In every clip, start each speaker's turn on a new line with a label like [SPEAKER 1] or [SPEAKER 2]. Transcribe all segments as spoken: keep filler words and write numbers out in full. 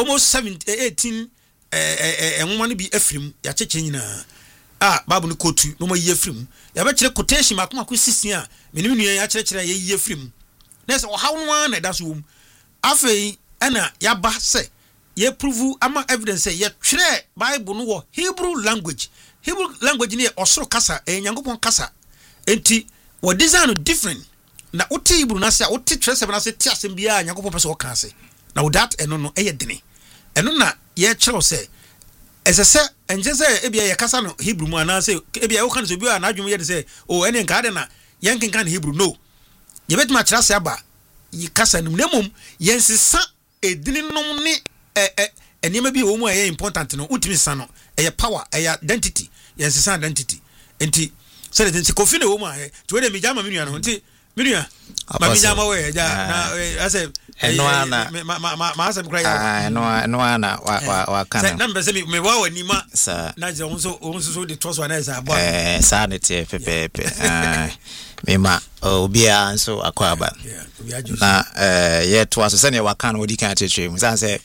[SPEAKER 1] almost seventeen eighteen eh eh nwoma no bi afrim ya cheche nyina ah babu no kotu no mo yi afrim ya be kire quotation makoma ko sixteen a menim nua ya kire kire ya yi afrim na se o hawo no na da so wom afei ana ya ba se ye prove ama evidence ye twere Bible no wo Hebrew language Hebrew language ni osoro kasa e nyankopon kasa enti wo design different na uti Hebrew na se uti twere se na se ti asem bia nyankopon pese wo kan se na that eno no e ye dene eno na ye kire se ese se enje se e bia ye kasa no Hebrew mu ana se e bia wo kan se bia na adwum ye de se o ene nka de na ye nken kan Hebrew no ye betima kire se aba yi kasa no nemom ye nsesa edini nom ni eh eh enema bi wo mu eh important no ultimate sano eh power eh identity yes is identity enti so the thing kofi na wo mu eh to we me jama menua no enti menua ma me jama we ja na I say
[SPEAKER 2] eno ana
[SPEAKER 1] ma ma ma asem kra
[SPEAKER 2] ya eno eno ana wa wa kana
[SPEAKER 1] na mbe se me wa wani ma na je onso onso so the trust one is aba
[SPEAKER 2] eh sanity pepepe ah me ma obia nso akwaba na eh ye to aso se ne wa kana odi kan cheche mu san se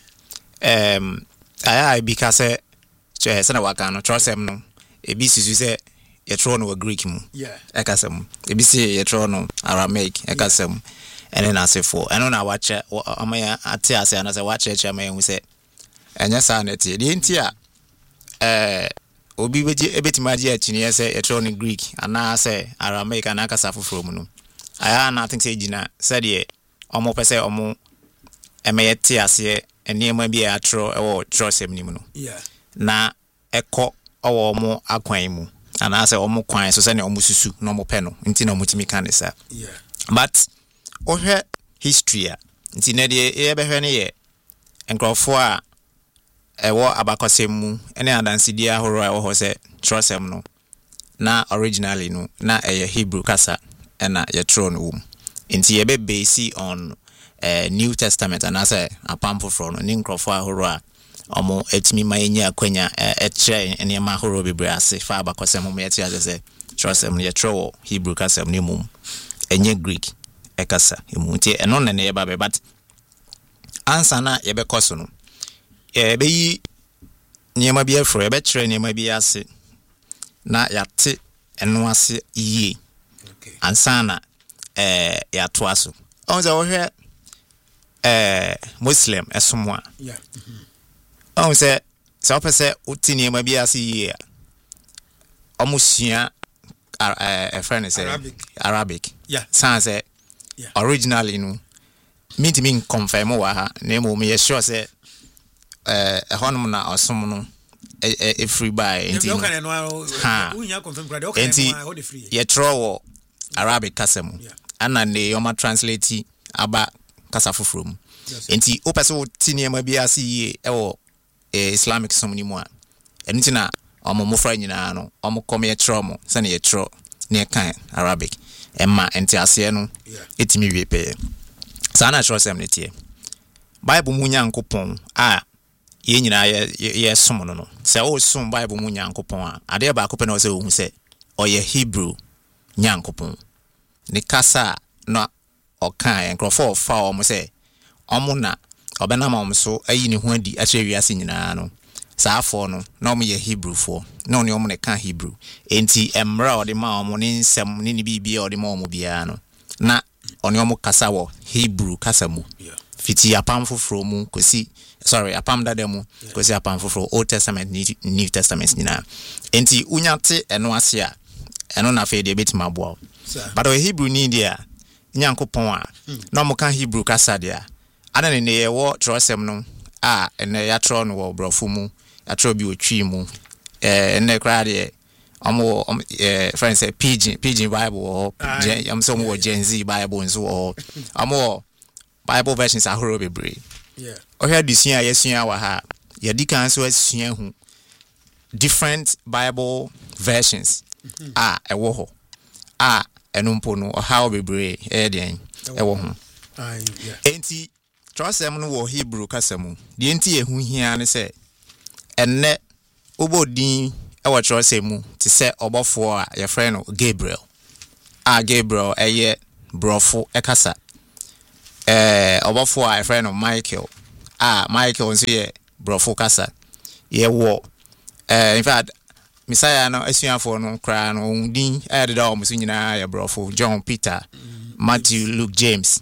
[SPEAKER 2] um I because eh che se na waka no trosem no e bi sisu se ye tro no Greek mu
[SPEAKER 1] yeah
[SPEAKER 2] ekasem e bi se ye tro no Aramaic ekasem ene na sefo eno na wache amaya ate ase na se wache che amaya hu se enya sa na tie de ntia eh obi beji ebetimaji achini ye se ye tro no Greek ana se Aramaic ana kasa foforo mu no aya na think say gina se de omo pese omo emeye tie ase eniema bi atro ewo trosem ni mu no
[SPEAKER 1] yeah
[SPEAKER 2] na eko owo mo akwan mu ana ase omo kwan so se ne omo susu no mo pe no nti na omo timi kan sa
[SPEAKER 1] yeah
[SPEAKER 2] but ohwe history a nti na de e be hwe ne ye enkrofo a ewo abakosem mu ene adanse dia ahoro a wo se trosem no na originally no na eye Hebrew kasa ena ye tro no wum nti ye be base on Uh, New Testament and as a pampo from Ninkrofo ahoro omo etimi mayenya akwanya eche enema ahoro bebre ase fa abakosem mo yeti ase se trosem ye tro Hebrew kasem ni mum enye Greek ekasa emu nti eno na ye ba be but answer na ye be koso no e be yi niema bi afro ye be kire niema bi ase na yate eno ase yi
[SPEAKER 1] okay
[SPEAKER 2] answer na eh ya to aso onza wo hwe eh Muslim esomwa
[SPEAKER 1] yeah
[SPEAKER 2] on say so opese utini ma bia si ye omusua eh friend say
[SPEAKER 1] Arabic
[SPEAKER 2] Arabic
[SPEAKER 1] yeah
[SPEAKER 2] san say
[SPEAKER 1] yeah
[SPEAKER 2] originally no me to me confirm wa ha na mo me sure say eh honum na osom no e free by enti
[SPEAKER 1] you can no unya confirm kra de okay no the free
[SPEAKER 2] ye throw Arabic kasem ana ne yoma translate aba kasa foforo mu enti opese wo tiniema bia si ye ewo Islamic somni mu a enti na omo mofra nyina no omo come ye tro mo se na ye tro ne kan Arabic emma enti ase no etimi wie pe sa na tro sem ne tie Bible mu nyankopon a ye nyina ye ye som no no se o som Bible mu nyankopon a ade ba akopon o se o hu se o ye Hebrew nyankopon ne kasa na okan enkrofo fa o mo se omo na obena ma so ayi ne ho adi ache wiase nyina no saafo no na omo ye Hebrew fo na oni omo ne kan Hebrew enti emra odi ma omo ne nsem ne ni bibia odi ma omo bia no na oni omo kasa wo Hebrew kasa mu fiti apam foforo mu kosi sorry apam dada mu kosi apam foforo Old Testament New Testament nyina enti unyate eno ase a eno na fe de betima boa but o Hebrew ni dia nyankopon a na mo kan Hebrew kasa dia ana ne ye wo trosem no a ene ya tro no wo brofo mu ya tro bi otwi mu eh ene kra de omo eh friends say pidgin pidgin Bible or am so mo Gen Z Bible nso or omo Bible versions ahoro bebre
[SPEAKER 1] yeah
[SPEAKER 2] o hia disua yesua wa ha ya dikan so asua hu different Bible versions mm-hmm. a ewo ho a enumpo no o how bebre e den ewo ho
[SPEAKER 1] ai yeah
[SPEAKER 2] enti trosem no wo Hebrew kasemu de enti ehu hia ne se enne obodin e wo trosemu ti se obofo a ye frɛ no Gabriel a Gabriel eye brofo ekasa eh obofo a ye frɛ no Michael ah Michael nso ye brofo kasa ye wo eh in fact Messiah no asuafo no kra no din ade da omuso nyina ye brofo John Peter Matthew Luke James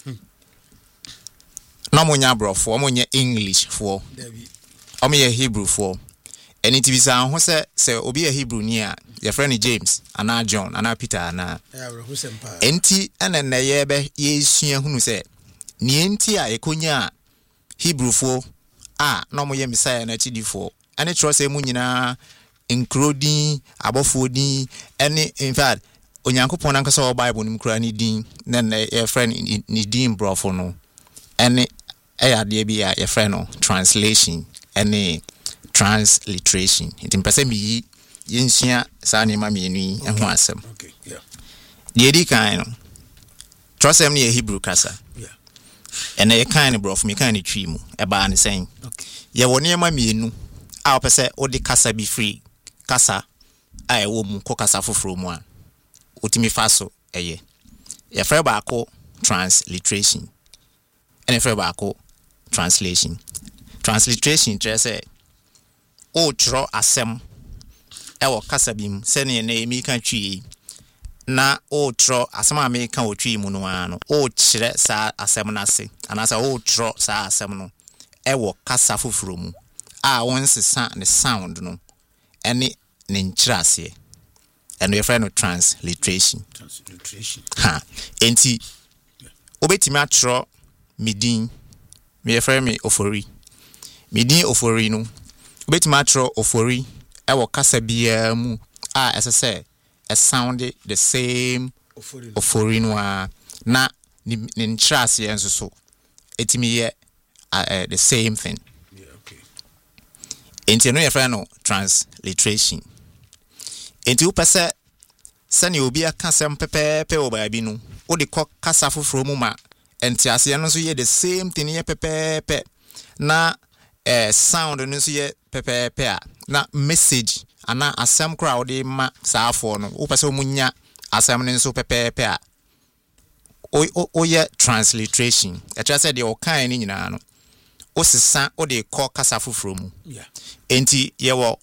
[SPEAKER 2] no monya brofo omonye English fo omonye Hebrew fo eni tibisa ho se se obi ye Hebrew ni a your friend James ana John ana Peter ana enti enenne ye be ye sua hunu se ni enti a ekonya Hebrew fo a no moye Messiah na chidifo ane trust e mu nyina including abofodi any in fact onyankopon nankasa o Bible nim kura ni din na na your friend ni din brofo no any ayade bia your friend no translation any transliteration it mpese mi yensua sa ne ma mienu yi ho asem
[SPEAKER 1] okay yeah
[SPEAKER 2] the edi kan no trust em ne Hebrew kasa
[SPEAKER 1] yeah
[SPEAKER 2] and e kan ne brofo mi kan ne twi mu e ba ne sen
[SPEAKER 1] okay
[SPEAKER 2] ye woni ma mienu a opese odi kasa bi free kasa a e wo mu ko kasa foforo mu a otimi faso eye ye frɛ ba ko transliteration ene frɛ ba ko translation transliteration trese o tro asem e wo kasa bim se ne ne mi kan twi na o tro asem a me kan o twi mu no ano o kyerɛ sa asem na se anasa o tro sa asem no e wo kasa foforo mu a won sesa ne sound no ene ne nkyerase and we friend no transliteration
[SPEAKER 1] transliteration
[SPEAKER 2] ha enti obetimi atro midin me friend me ofori midin ofori no obetimi atro ofori e wo kasa bia mu a esese e sound the same
[SPEAKER 1] ofori
[SPEAKER 2] ofori no a na ne nkyerase enso so etimi ye uh, the same thing
[SPEAKER 1] yeah okay
[SPEAKER 2] enti no ye friend no transliteration enti upese sani obi aka sem pepepe o ba bi no o de ko kasa foforo mu ma enti ase no so ye the same thing ye pepepe na eh sound no so ye pepepe a na message ana asem kra o de ma saafo no upese o munya asem no so pepepe a o o ye transliteration e tra say de o kan ni nyina no o sesa o de ko kasa foforo mu
[SPEAKER 1] yeah
[SPEAKER 2] enti ye wo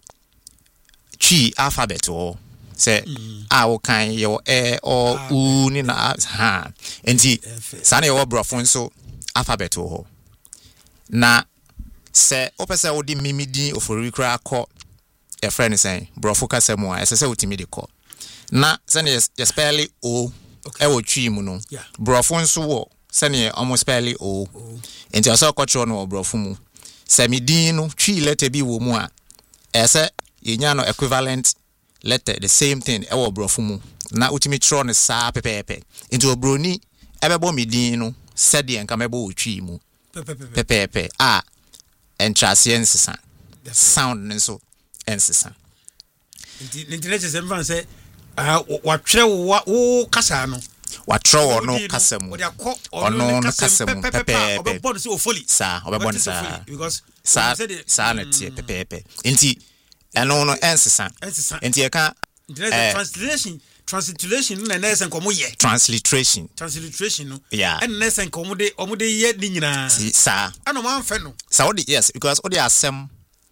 [SPEAKER 2] twi alphabet o se mm. a wo kan ye wo e o ah, u ni na ha enti sane ye wo brofo nso alphabet o na se opese wo di mimidi ofori kra akọ e friend say brofo kasa mu a ese se otimi de kọ na sane ye spell o e wo twi mu no
[SPEAKER 1] yeah.
[SPEAKER 2] brofo nso wo sane almost spell o oh. enti aso kwatro no brofo mu se midin no twi letter bi wo mu a ese yenya no equivalent letter the same thing e wo brofo mu na utimi tro ne sa pepepe into obroni ebebo midin no sede enka mebo otwi mu pepepe a entrase ensesa sound nso ensesa
[SPEAKER 1] inti internet se mfa se wa twere wo kasa no
[SPEAKER 2] wa tro no kasa mu ono no kasa mu pepepe
[SPEAKER 1] obebo se ofoli
[SPEAKER 2] sa obebo ne sa
[SPEAKER 1] because
[SPEAKER 2] sa sa na tie pepepe inti eno no ensesa enti e ka
[SPEAKER 1] translation transliteration na nesen komo ye
[SPEAKER 2] transliteration
[SPEAKER 1] transliteration no
[SPEAKER 2] yeah
[SPEAKER 1] en nesen komo de omo de ye ni nyina
[SPEAKER 2] sa
[SPEAKER 1] ano man fe no
[SPEAKER 2] sa odi yes because odi asem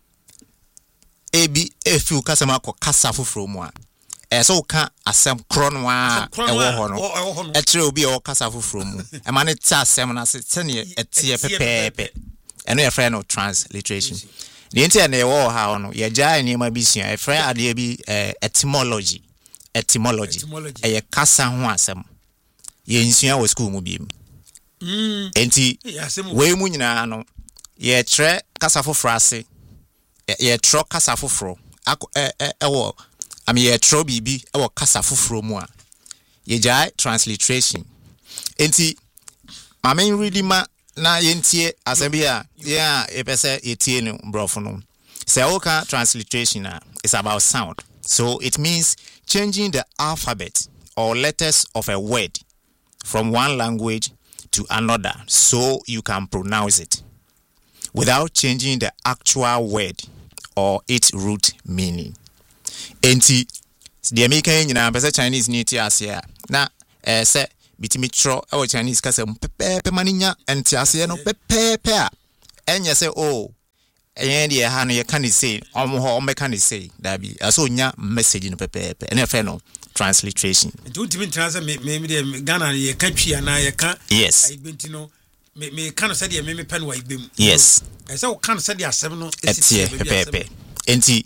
[SPEAKER 2] ebi efu kasa ma ko kasa foforo mu a e so ka asem kron wa e wo ho no e kire obi o kasa foforo mu e ma ne ta asem na se se ne etie pepepe eno ye friend no transliteration the enti na e wo ha no ye ja ni ma bi sia e friend ade bi etymology etymology e ye kasa ho asem ye nsua wo school mu bi mm enti we mu nyina no ye tre kasa foforo ase ye tro kasa foforo e e wo ami ye tro bibi e wo kasa foforo mu a ye jai transliteration enti mamen ready ma na yentie asabia yeah e pese etie no brofo no say oka transliteration is about sound, so it means changing the alphabet or letters of a word from one language to another so you can pronounce it without changing the actual word or its root meaning. Enti the American nyina pese Chinese ni ti ase na eh se bitimi tro e Chinese kasa pepepe maninya enti ase no pepepe a ɛnyɛ sɛ oh ɛyɛn deɛ ha no yɛka ne sei ɔmo hɔ ɔmbɛka ne sei dabi ɛsɛ onya message no pɛpɛɛpɛ ɛne ɛfɛ no transliteration
[SPEAKER 1] nti wotumi ntena sɛ me me deɛ Ghana yɛka twi anaa yɛka
[SPEAKER 2] yes
[SPEAKER 1] ayigbenti no me me ka no sɛdeɛ me me pɛ no wa ibem
[SPEAKER 2] yes
[SPEAKER 1] ɛsɛ wo ka no sɛdeɛ asɛm no
[SPEAKER 2] ɛteɛ pɛpɛɛpɛ enti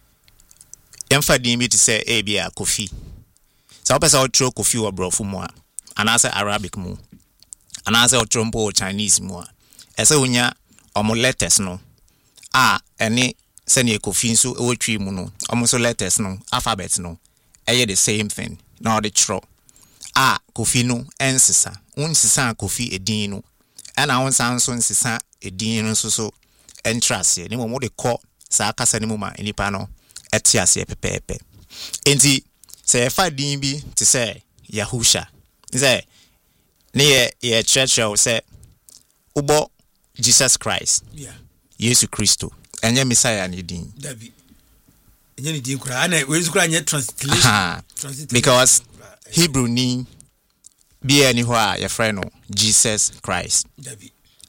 [SPEAKER 2] yɛmfa din bi te sɛ ebi a Kofi sɛ wopɛ sɛ wotwerɛ Kofi wɔ Borɔfo mu a anaasɛ Arabic mu anaasɛ wotwerɛ mpo wɔ Chinese mu a ɛsɛ wonya ɔmo letters no a ɛne sɛnea Kofi nso ɛwɔ twi mu no ɔmo nso letters no alphabet no ɛyɛ the same thing na ɔde twerɛ a Kofi no ɛnsesa wonsesa Kofi edin no ɛna wonsan nso nsesa edin no nso so ɛntra aseɛ ne mo de kɔ saa kasa ne mu ma nipa no ɛte aseɛ pɛpɛɛpɛ enti sɛ yɛfa din bi te sɛ Yahusha sɛ ne yɛ yɛ kyerɛkyerɛw sɛ wobɔ Jesus Christ
[SPEAKER 1] yeah
[SPEAKER 2] Yesu Kristo ɛnyɛ Messiah ne din
[SPEAKER 1] dabi ɛnyɛ ne din kura ana wezi kura nyɛ translation
[SPEAKER 2] because Hebrew ni bi ani hɔ a yɛfrɛ no Jesus Christ
[SPEAKER 1] dabi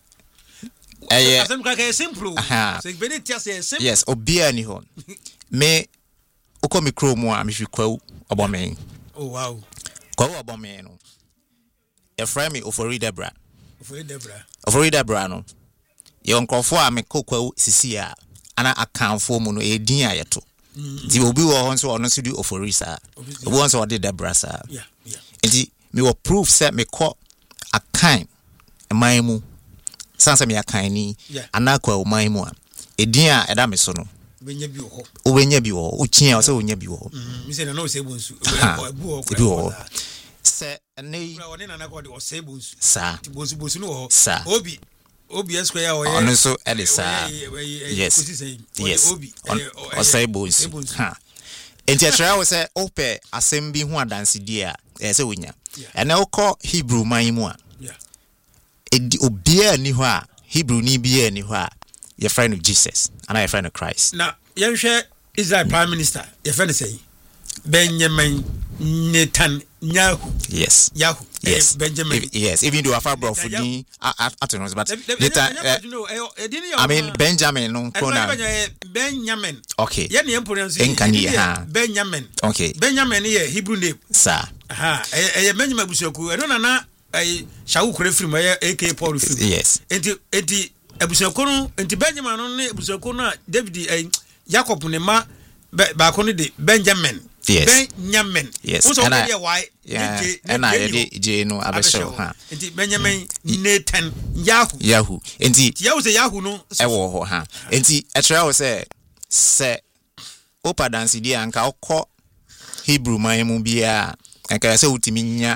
[SPEAKER 2] ɛyɛ
[SPEAKER 1] asɛm kaka yɛ simple sɛ bɛde tia sɛ simple
[SPEAKER 2] yes obi ani hɔ me ukɔ me kro mu a me hwi kwawu ɔbɔ me
[SPEAKER 1] oh wow
[SPEAKER 2] kwawu ɔbɔ me no yɛfrɛ me Ofori Debra
[SPEAKER 1] Ofori Debra
[SPEAKER 2] Ofori Debra no yɛ nkrɔfo a me kokwawu sisi a ana akanfo mu no edin a yɛto nti obi wɔ hɔ nso ɔno nso di Ofori saa obi wɔ nso ɔde Debra saa
[SPEAKER 1] yeah yeah
[SPEAKER 2] nti me wɔ proof sɛ me kɔ akan man mu sanse me akan ni ana kwawu man mu a edin a ɛda me so no
[SPEAKER 1] benya bi wɔ
[SPEAKER 2] obenya bi wɔ ukyia sɛ onya bi wɔ
[SPEAKER 1] mm mi sɛ na no sɛ bonsu ebu wɔ
[SPEAKER 2] ebi wɔ sɛ ne
[SPEAKER 1] wɔ na na kɔ de ɔsɛ bonsu
[SPEAKER 2] sa
[SPEAKER 1] ti bonsu bonsu no wɔ
[SPEAKER 2] sa
[SPEAKER 1] obi obi square ya ɔyɛ
[SPEAKER 2] ɔno so ɛde sa yes yes ɔsɛ bonsu ha enti ɛkyerɛ wo sɛ opɛ asɛm bi ho adansedi a ɛsɛ wonya ɛna wokɔ Hebrew man mu a edi obia ni hɔ a Hebrew ni bia ni hɔ a yɛfrɛ no Jesus ana yɛfrɛ no Christ
[SPEAKER 1] na yɛhwɛ Israel Prime Minister yɛfrɛ no sɛ Benjamin Netanyahu
[SPEAKER 2] yes
[SPEAKER 1] Yahu
[SPEAKER 2] yes
[SPEAKER 1] Benjamin
[SPEAKER 2] yes even though afa bro for din atonos but Netanyahu I mean Benjamin no pronoun
[SPEAKER 1] Benjamin
[SPEAKER 2] okay
[SPEAKER 1] yɛ ne pronounce Benjamin
[SPEAKER 2] okay
[SPEAKER 1] Benjamin yɛ Hebrew name
[SPEAKER 2] sir
[SPEAKER 1] aha ɛyɛ Benjamin busuaku ɛno na na ɛyɛ Shawu kore film ɛyɛ A K Paul film
[SPEAKER 2] yes
[SPEAKER 1] enti enti abusuaku no enti Benjamin no ne abusuaku no David ɛyɛ Jacob ne ma baako no de Benjamin
[SPEAKER 2] yes
[SPEAKER 1] Benjamin
[SPEAKER 2] yes
[SPEAKER 1] and I yeah
[SPEAKER 2] and I did J no abesho ha
[SPEAKER 1] enti Benjamin Netanyahu
[SPEAKER 2] Yahoo enti
[SPEAKER 1] Yahoo say Yahoo no
[SPEAKER 2] ewo ho ha enti etra wo say se opa dance di anka okọ Hebrew man mu bia anka say utimi nya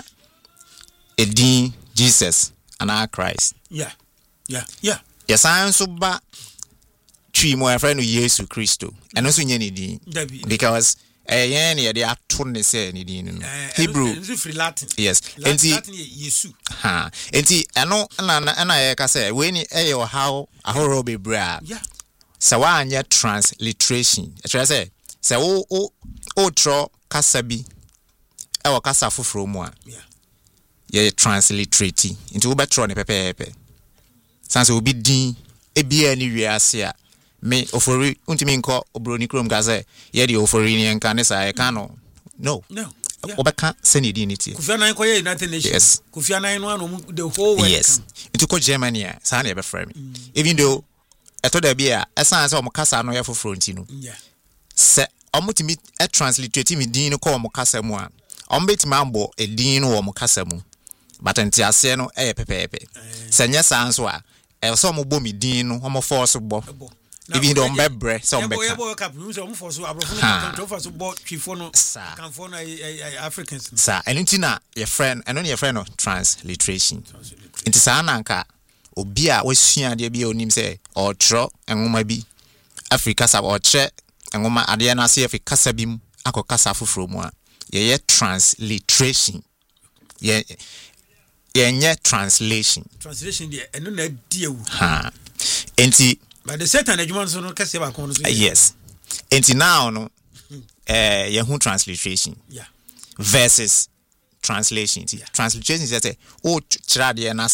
[SPEAKER 2] edin Jesus and Christ
[SPEAKER 1] yeah yeah yeah
[SPEAKER 2] yes so ba twi mo ya friend Yesu Kristo eno so nya ne din because eh yen ne de ato ne se ne din no Hebrew
[SPEAKER 1] Latin
[SPEAKER 2] yes
[SPEAKER 1] enti Yesu
[SPEAKER 2] ha enti eno na na ye ka say we ni eh yo how ahoro be bra
[SPEAKER 1] yeah
[SPEAKER 2] so wa anya transliteration e try say say o o o tro kasa bi e wo kasa foforo mu a
[SPEAKER 1] yeah
[SPEAKER 2] ye transliterate into be tro ne pepepe sanse obi din e bia ni wiase a me Ofori untimi nko obroni krom gaze ye de Ofori ni enka ne sa e ka no no
[SPEAKER 1] no
[SPEAKER 2] obeka send di niti
[SPEAKER 1] Kofi Annan ko ye United Nations
[SPEAKER 2] yes
[SPEAKER 1] Kofi Annan no no the whole world
[SPEAKER 2] yes into ko Germany a sa na e be frame even though eto da bia esan se o kasa no ye foforo nti no
[SPEAKER 1] yeah
[SPEAKER 2] se o mutimi e transliterate mi din no ko o kasa mu a o mbetimi ambo e din no o kasa mu but nti ase no e pepepe se nya san so a e so mo bo mi din no o mo force bo even though mbebre so mbeka
[SPEAKER 1] yeah boy cap you so mo force abrofo no to force bo twifo no kan for no Africans
[SPEAKER 2] sa eno nti na your friend eno ne your friend no transliteration nti sa na nka obi a wasua de bia onim se o tro enwoma bi Africa sa o che enwoma ade na se Africa sa bim akokasa foforo mu a ye ye transliteration ye ye nye translation
[SPEAKER 1] translation de eno na di ewu
[SPEAKER 2] ha enti
[SPEAKER 1] but the Satan adwuma so no kase ba kon so
[SPEAKER 2] yes enti now no eh ye hu transliteration
[SPEAKER 1] yeah
[SPEAKER 2] versus translation yeah. Translation is say o chira de na se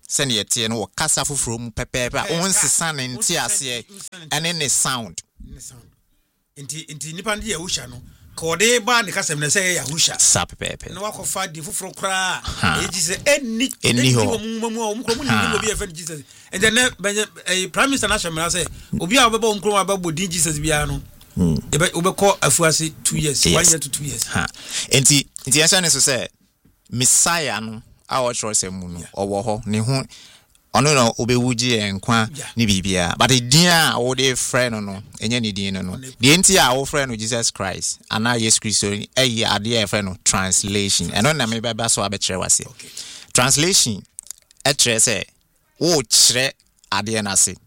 [SPEAKER 2] send ye tie no kasa foforo mu pepepe on sesa ne nti ase ene ne sound
[SPEAKER 1] ne sound inti inti nipa ndi ya husha no kode ba ne kasa me say ya husha
[SPEAKER 2] sa pepepe
[SPEAKER 1] no wakofa di foforo kra eji se eni
[SPEAKER 2] eni ho
[SPEAKER 1] mu mu mu mu ni bi e fan Jesus and then eh prime minister na shemra say obi a obeba nkro ababo din Jesus bia no ebe obekọ afuase two years one year to two years
[SPEAKER 2] ha enti enti asa ne so say Messiah no a wo tro se mu no owo ho ne ho ono no obewuji enkwa ni bibia but the din a wo de friend no no enye ni din no no the enti a wo friend no Jesus Christ ana Jesus Christ eye ade e friend no translation eno na me baba so abekere wase translation e kire se wo kire ade na se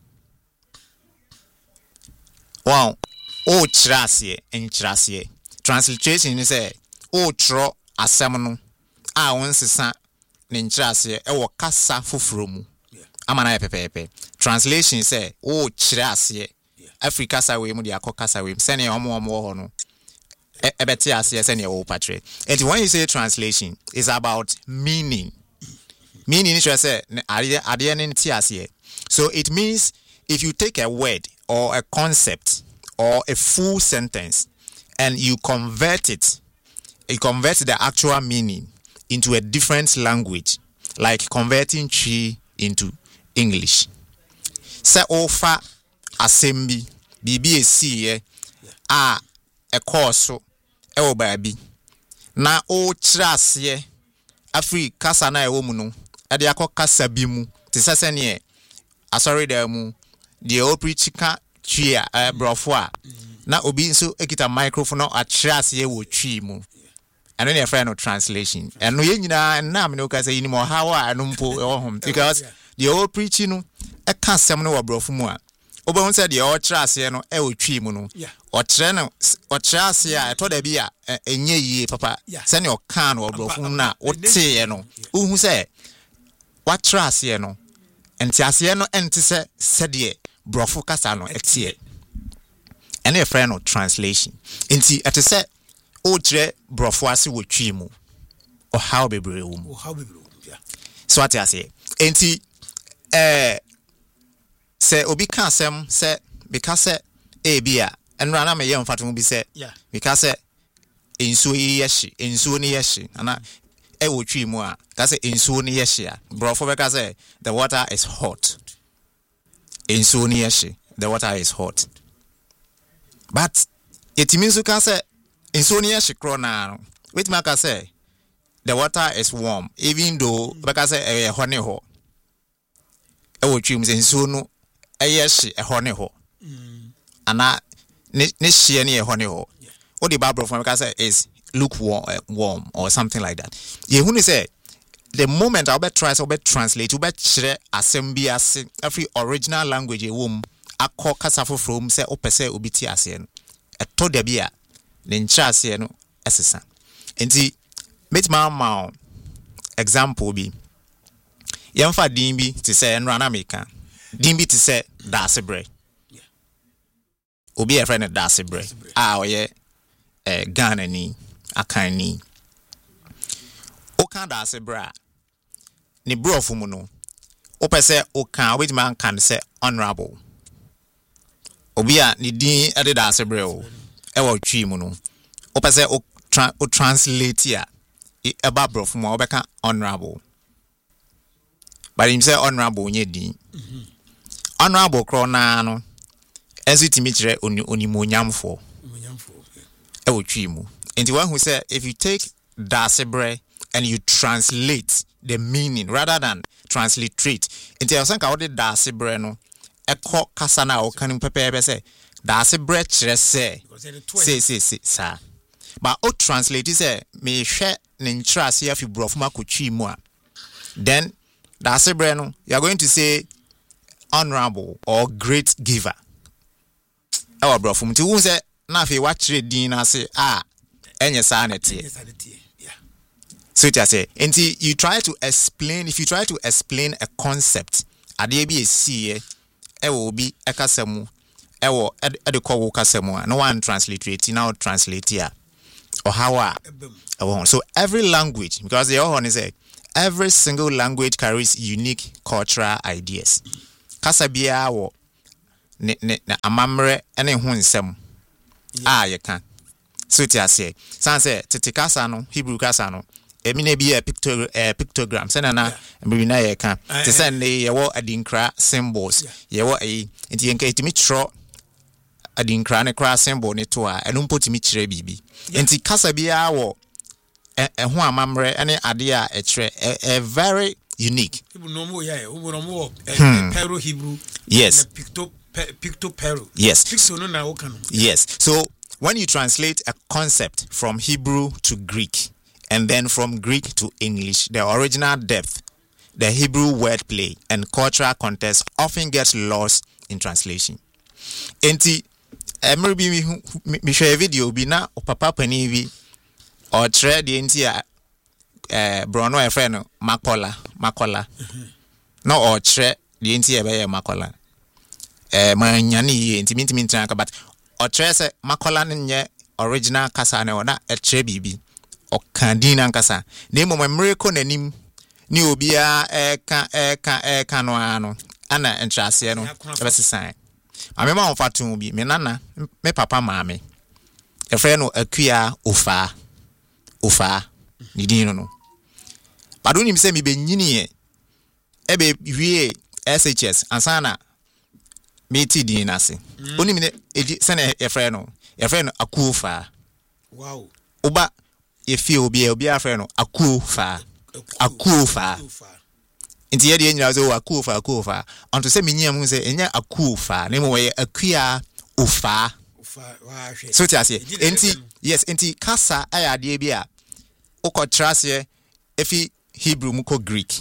[SPEAKER 2] wow o kire ase en kire ase translation ni se o tro asem no a won sesa ne kire ase e wo kasa foforo mu amana pepepe translation say o kire ase Africa sa we mu dia kokasa we sene omo omo ho no ebeti ase sene o patre and when you say translation is about meaning meaning is say ade ade ne ti ase so it means if you take a word or a concept or a full sentence and you convert it you convert the actual meaning into a different language like converting tree into English. Say ofa assembly B B S C a e course e wo baabi na o kyerase afri kasa na e wo mu no e de akokasa bi mu te sese ne asori da mu de o preach ka twa e brofo a na obi nso ekita microphone a kyerase wo twi mu and then your friend no translation and no ye nyina na me no ka say ni mo how a no mpo e wo hom because the old preaching no e ka sem no wabrofo mu a obehun say the o kyerase no e otwi mu no o kyere no o kyerase a to da bi a enye yie papa say ne o kan no wabrofo na o tie no uhu say wa kyerase no enti ase no enti say sede brofo kasa no etie and your friend no translation enti ete say o kyere brofo ase wo twi mu o how bebre wo mu
[SPEAKER 1] o how bebre wo yeah
[SPEAKER 2] so ate ase enti eh say obi kan asem say because e bia enra na me ye mfato bi say because ensuo yi yeshi ensuo ni yeshi ana e wo twi mu a ka say ensuo ni yeshi a brofo be ka say the water is hot ensuo ni yeshi the water is hot but it means you can say ensuo ni yeshi kro na wait ma ka say the water is warm even though be ka say e honey ho e wo twi mu say ensuo no e yeshi e honey ho ana ne ne hie ne e honey ho what the Bible from ka say is lukewarm uh, warm or something like that ye hu ni say the moment I will try to translate, I will share assembly as every original language a womb. A call casafo from say opese ubiti asien. A to debia, then chasien assassin. And the met my mouth example be Yamfa Dimbi to say and Ranamika. Dimbi to say Dasebre. Obi a friend of Dasebre. Ah, yeah, a Ghana ni, a kind ni. Okan Dasebre. Ni brofu mu no opese okan which man can say honorable obi a ni din ede da asebre o e wo twi mu no opese o tra, o translate ya e eba brofu mu obeka honorable but him say honorable nye din mm-hmm. Honorable kro na no enso timi kire oni onimonyamfo onimonyamfo e wo twi mu enti one who say if you take da asebre and you translate the meaning rather than transliterate. Into your sanka odi dasi bre no eko kasa na o kanim pepe say dasi bre kire say say say say sa. But o translate say me hwe ne ntra se afi brofuma kotwi mu a. Then dasi bre no you are going to say honorable or great giver. Our brofum ti won say na afi wa kire din na say ah enye sa na tie. So it say, and you try to explain, if you try to explain a concept, ade bi esi e wo bi ekasemu, e wo e de ko wo kasemu, no one transliterate, now translate here. Or how are so every language, because they all want to say, every single language carries unique cultural ideas. Kasa biya wo ne ne amamre ene ho nsem a ye kan. So ti ase. San say tete kasa no, Hebrew kasa no. Emi na bi a pictogram eh, pictogram se na na mbi na ye kan. Te say ne ye wo adinkra symbols. Ye wo eh nti ye kan itimi tro adinkra ne kra symbol ne to a eno mpotimi kire bibi. Nti kasa biya wo eh ho amamre ene ade a e kire a very unique.
[SPEAKER 1] Hebrew no more yeah, Hebrew no more Pero Hebrew.
[SPEAKER 2] Yes.
[SPEAKER 1] Picto picto Pero.
[SPEAKER 2] Yes.
[SPEAKER 1] Picto no na okano.
[SPEAKER 2] Yes. So when you translate a concept from Hebrew to Greek and then from Greek to English, the original depth, the Hebrew wordplay, and cultural context often gets lost in translation. Enti, emre bi mi share video bi na papa pani bi or trade the enti a eh brono e friend makola makola no or trade the enti e be makola eh manyani enti minti minti aka but or trade se makola nye original kasa na ona e trade bibi o kandina kasa na mo mmereko nanim ni obi a e ka e ka e ka no ano ana entrase no e be sesan ame ma onfatu bi me nana me papa maame e frɛ no akua ofa ofa ni din no no padu ni se mi be nyini e e be wie S H S ansana me ti din na se oni me se na e frɛ no e frɛ no akuofa
[SPEAKER 1] wow
[SPEAKER 2] oba e fi obi e obi a frɛ no akuofa akuofa inti ye de nyina zo akuofa akuofa onto se menyiam hu se enya akuofa na mo ye akua ofa
[SPEAKER 1] ofa wa hwe
[SPEAKER 2] so ti ase inti yes inti kasa ayade bi a ukọ trase efi Hebrew mu ko Greek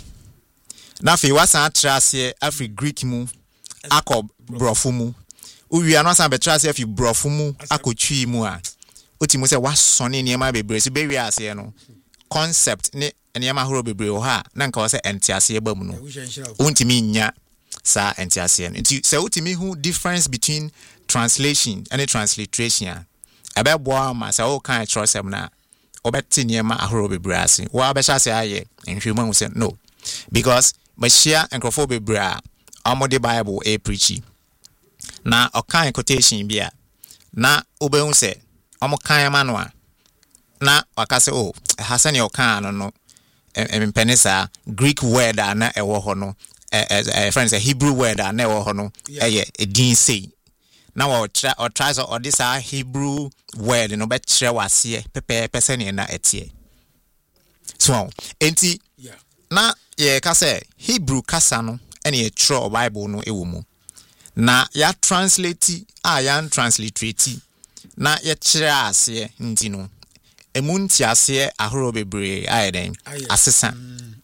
[SPEAKER 2] na fe wasa trase afi Greek mu akọ brofo mu uwi ano san be trase afi brofo mu akotwi mu a otimo se wasone niam bebre so be wi ase no concept ne niam ahoro bebre ho ha na nka wo se entiase ba mu no ontimi nya sa entiase no nti se otimi hu difference between translation and transliteration abebo ma se o kan trose na obeti niam ahoro bebre ase wo abesha se aye nhwemu hu se no because machia enkrofo bebre a amode Bible e preachy na okan quotation bia na obehu se omo kan ma no a na wakase o hasani okan no no empenisa Greek word na ewo ho no eh friends a Hebrew word na ewo ho no eh edin sei na wa try or try so this a Hebrew word no be kire wase pepe person na etie so enti na ye ka say Hebrew kasa no ene ye tro Bible no ewo mu na ya translate a ya transliterate na ye kire ase nti no emunti ase ahoro bebre ayeden asesa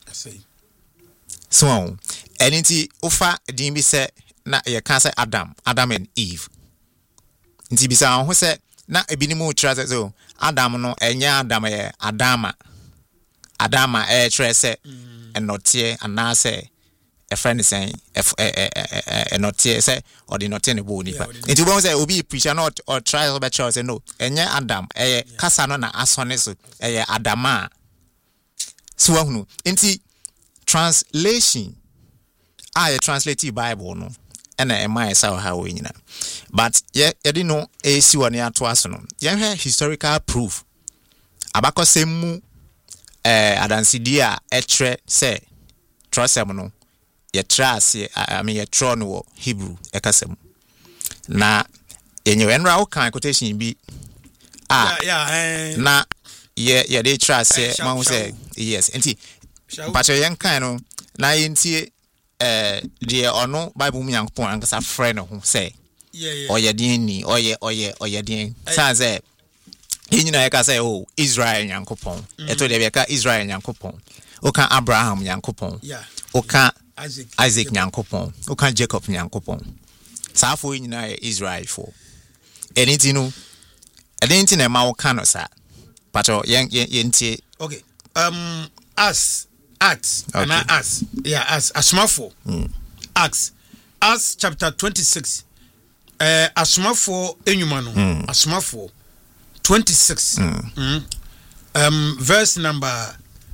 [SPEAKER 2] so eniti ofa din bi se na ye ka say Adam Adam and Eve nti bisa ho se na ebinimu kire so Adam no enya Adam ye Adama Adama e kire se enotie anase a friend is saying if a not say or the not any body. It won't say obi preacher not or try to bet say no. Enya Adam a kasano na asoneso a Adama. So no inti translation I translate Bible no and a my saw how we na. But yeah, you didn't know a si one year to us no. You have historical proof. Abako semu eh adansidia etre say trust no. Ye trase I mean ye tro no Hebrew ekasem na yenye enra wo kan quotation bi ah
[SPEAKER 1] yeah yeah
[SPEAKER 2] na ye ye dey trase man say yes enti but ye kan no na yentie eh de ono Bible mu yankopon ankasa frɛ no ho say
[SPEAKER 1] yeah yeah
[SPEAKER 2] oye din ni oye oye oye din san say yinyina ye ka say oh Israel yankopon eto de be ka Israel yankopon o kan Abraham yankopon
[SPEAKER 1] yeah
[SPEAKER 2] o kan
[SPEAKER 1] Isaac
[SPEAKER 2] Isaac nyankopon o kan Jacob nyankopon saafo nyina e Israel fo eniti no eniti na ma wo kan no sa pato yen yen tie
[SPEAKER 1] okay um us acts okay. And us yeah us asmafo mm. acts acts chapter twenty-six eh uh, asmafo enyuma no mm. asmafo twenty-six mm. Mm. um verse number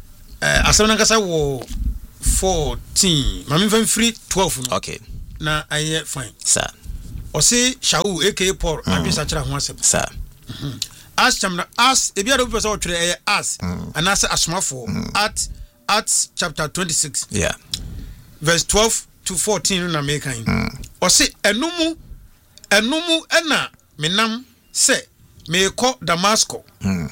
[SPEAKER 1] eh asem kasa wo fourteen mami fan free twelve no
[SPEAKER 2] okay
[SPEAKER 1] na aye fine
[SPEAKER 2] sir
[SPEAKER 1] Ose Shaul aka Paul abisa kira ho asem
[SPEAKER 2] sir
[SPEAKER 1] as chamna as e bia do person o twere eh as and as asomafo at at chapter twenty-six
[SPEAKER 2] yeah
[SPEAKER 1] verse twelve to fourteen na make kan Ose enumu enumu ena menam se me ko Damascus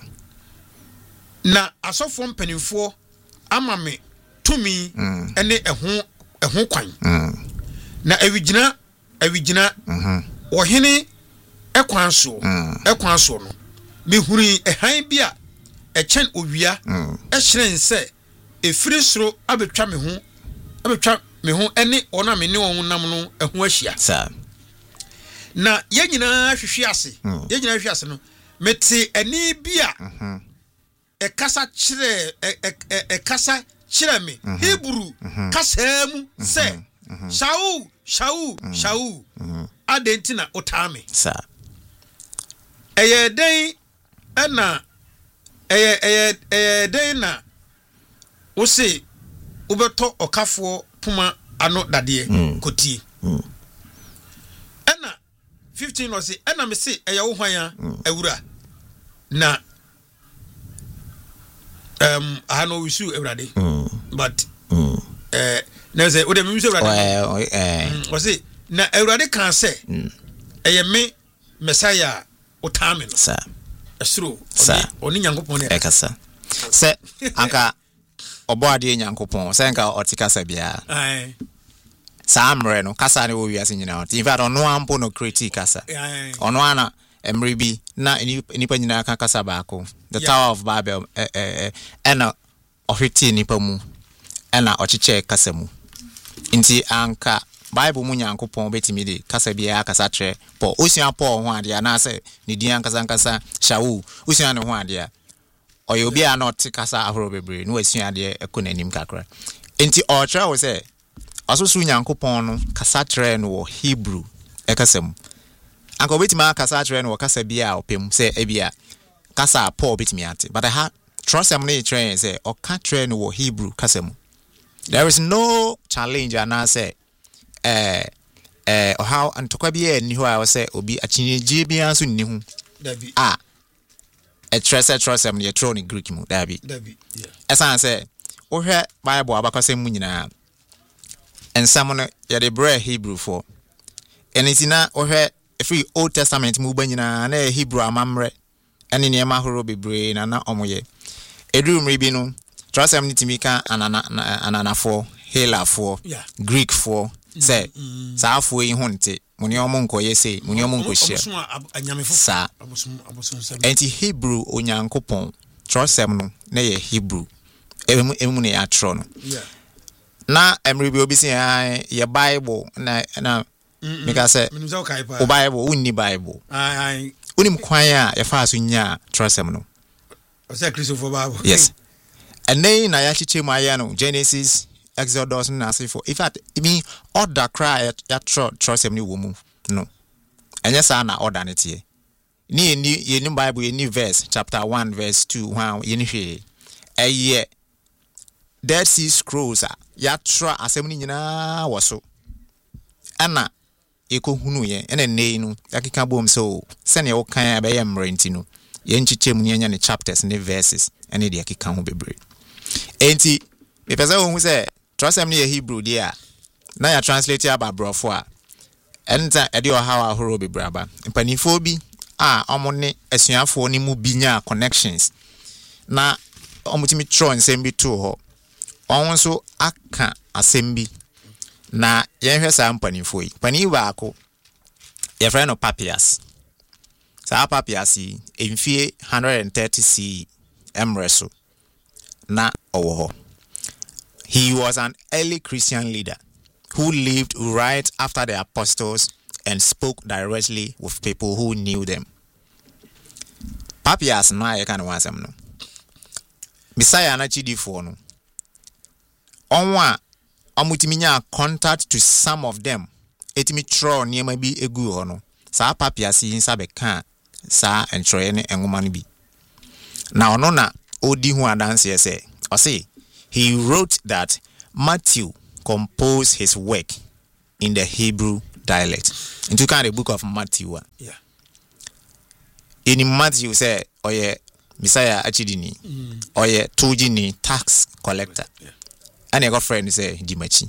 [SPEAKER 1] na asofo mpanimfo ama me tumi ene eho eho kwan na awigina awigina ohene ekwan so ekwan so no me huri ehan bia echen owia ehyiren se efiri soro abetwa me ho abetwa me ho ene ona me ne won nam no eho ahia
[SPEAKER 2] sir
[SPEAKER 1] na yanyina hwehwe ase yanyina hwehwe ase no mete ani bia ekasa kire ekasa kire me Hebrew kasa mu se Shaul Shaul Shaul adentina otame
[SPEAKER 2] sir
[SPEAKER 1] eye den na eye eye eye den na wo se ubeto okafo puma ano dade kotie ena fifteen no se ena me se eye wo hwan ya awura na um I know we sue everybody but eh na say we dey me say everybody eh we say na everybody can say eye me Messiah otame no
[SPEAKER 2] sir
[SPEAKER 1] esro
[SPEAKER 2] oni
[SPEAKER 1] nyankopon ne
[SPEAKER 2] ekasa se anka obo ade nyankopon se anka otikasa bia
[SPEAKER 1] ai
[SPEAKER 2] samre no kasa ne wo wiase nyina ot in fact ono ampo no critique kasa ono ana emre bi na nipa nyina kan kasa baako the yeah. Tower of Babel eh eh ena ohweti nipa mu ena ochiche kasa mu nti anka Bible mu nyankopon betimi de kasa bia kasa tre po osia po ho ade na se ne di ankasa ankasa Shaul osia ne ho ade oyo obi a not kasa ahoro bebre no asua ade ekonanim kakra nti otra wo se asosu nyankopon no kasa tre no Hebrew ekasam anka obetima kasa tre no kasa bia opem se ebia kasa Paul betimi ate but I ha trust am no train say o ka tre no Hebrew kasam there is no challenge and say eh eh or how antokwa bia ni ho a say obi achinyeje bia so ni hu
[SPEAKER 1] dabi
[SPEAKER 2] ah a trust trust am the throne in Greek mu dabi
[SPEAKER 1] dabi yeah
[SPEAKER 2] esan say o hwe Bible abakosem mu nyina ensam no ya de bre Hebrew for enitina o hwe free Old Testament mu ba nyina na Hebrew amamre ene ne ma horo bebre na na omoye eduru mri bi no trust am nitimika anana ananafo Helafo
[SPEAKER 1] yeah.
[SPEAKER 2] Greek for say mm-hmm. sa afo yi honte muni omo nkoye say muni omo nkohye sa enti Hebrew onyankopon trust am no na ye Hebrew emu emu ne ya tro no
[SPEAKER 1] yeah
[SPEAKER 2] na emri bi obi say ye Bible na na meka say o Bible unni Bible
[SPEAKER 1] ai ai
[SPEAKER 2] unim kwan a ye fa so nya trust am no
[SPEAKER 1] o say Christopher Bible
[SPEAKER 2] yes and then na ya chiche mu aya no Genesis Exodus na say for in fact I mean order cry ya trust am ni wo mu no enya sa na order ne tie ni ni ye ni Bible ye ni verse chapter one verse two how ye ni hwe eye Dead Sea Scrolls ya tra asem ni nyina wo so ana ekohunu ye ene nei no yakeka bom so se ne wo kan abaye mrenti no ye nchiche mu nya ne chapters ne verses ene de yakeka ho bebre enti me pesa wo hu se trust am ne Hebrew dia na ya translate aba brofo a enta e de o how ahoro bebre aba mpanifo bi a omo ne asuafo ni mu binya connections na omutimi tro nsem bi to ho on so aka asem bi na yenhwe sa mpanifo yi pani baako ye friend no Papias sa Papias yi emfie one hundred thirty C emreso na owo ho. He was an early Christian leader who lived right after the apostles and spoke directly with people who knew them. Papias na ye kan wasem no Messiah na chidifo no onwa amutiminya contact to some of them etimi tro niema bi egu ho no sa Papias yinsa be kan sa entroye ne enwoma no bi na ono na odi hu adanse ye se o se he wrote that Matthew composed his work in the Hebrew dialect. Into kind of book of Matthew.
[SPEAKER 1] Yeah.
[SPEAKER 2] In Matthew say, oh yeah, Messiah Achidini, mm. or yeah, Tujini tax collector. Yeah. And I got friend say Dimachi.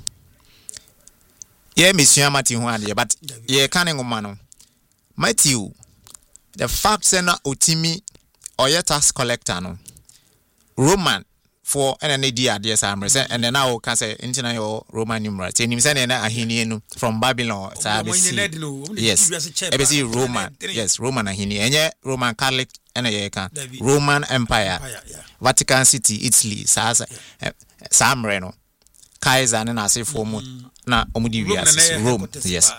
[SPEAKER 2] Yeah, Monsieur Matthew one, but yeah, canning umano. Matthew, the fact say na utimi or yeah tax collector no. Roman for an idea, dear Sam, and then now can say internal Roman numerals. And him saying a Ahinian from Babylon. Yes, A B C Roman. Yes, Roman Ahini, and yet Roman Catholic and a Roman Empire, Vatican City, Italy, Sasa, Sam Reno, Kaiser, and I say for na Omudivias, Rome. Yes.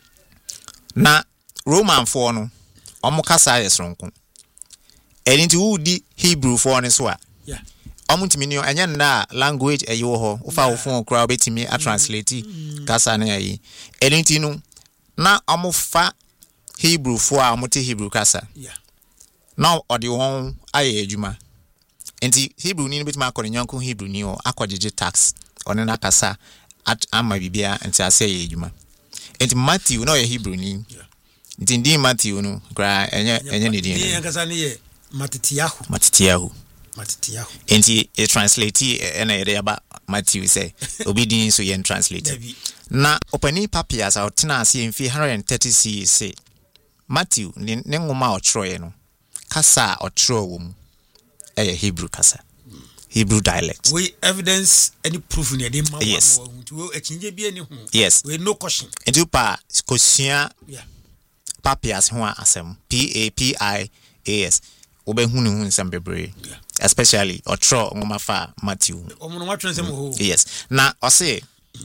[SPEAKER 2] Na Roman for no, Omokasa is wrong. And into the Hebrew for an swa.
[SPEAKER 1] Yeah.
[SPEAKER 2] Omuntimi anya na language eyo ho ofa wo phone kra betimi a translate kasa na yi elinti no na omofa Hebrew fo a omote Hebrew kasa
[SPEAKER 1] yeah
[SPEAKER 2] now odi won aye adwuma enti Hebrew ni betima akọ nyanko Hebrew ni o akọjeje tax one na kasa at ama bibia enti ase aye adwuma enti Matthew no ye Hebrew ni
[SPEAKER 1] yeah
[SPEAKER 2] enti ndi Matthew no kra enye enye ne din
[SPEAKER 1] ni kasa ni ye Matitiahu
[SPEAKER 2] Matitiahu
[SPEAKER 1] Matitiahu.
[SPEAKER 2] Enti e translate ena ere aba Matthew say obedience so yen translate. Na opani papias a otena ase mfi one hundred thirty C E say Matthew ne ngoma otro no kasa otro wo mu eh Hebrew kasa. Hebrew dialect.
[SPEAKER 1] We evidence any proof in the ma
[SPEAKER 2] yes.
[SPEAKER 1] To e chinje bi ani hu.
[SPEAKER 2] Yes.
[SPEAKER 1] We no question.
[SPEAKER 2] Enti pa kosua
[SPEAKER 1] yeah.
[SPEAKER 2] Papias ho asem P A P I A S. Obe hunu hu nsam bebre.
[SPEAKER 1] Yeah.
[SPEAKER 2] Especially otro ngoma fa Matthew.
[SPEAKER 1] Omo no nsem ho.
[SPEAKER 2] Yes. Na o say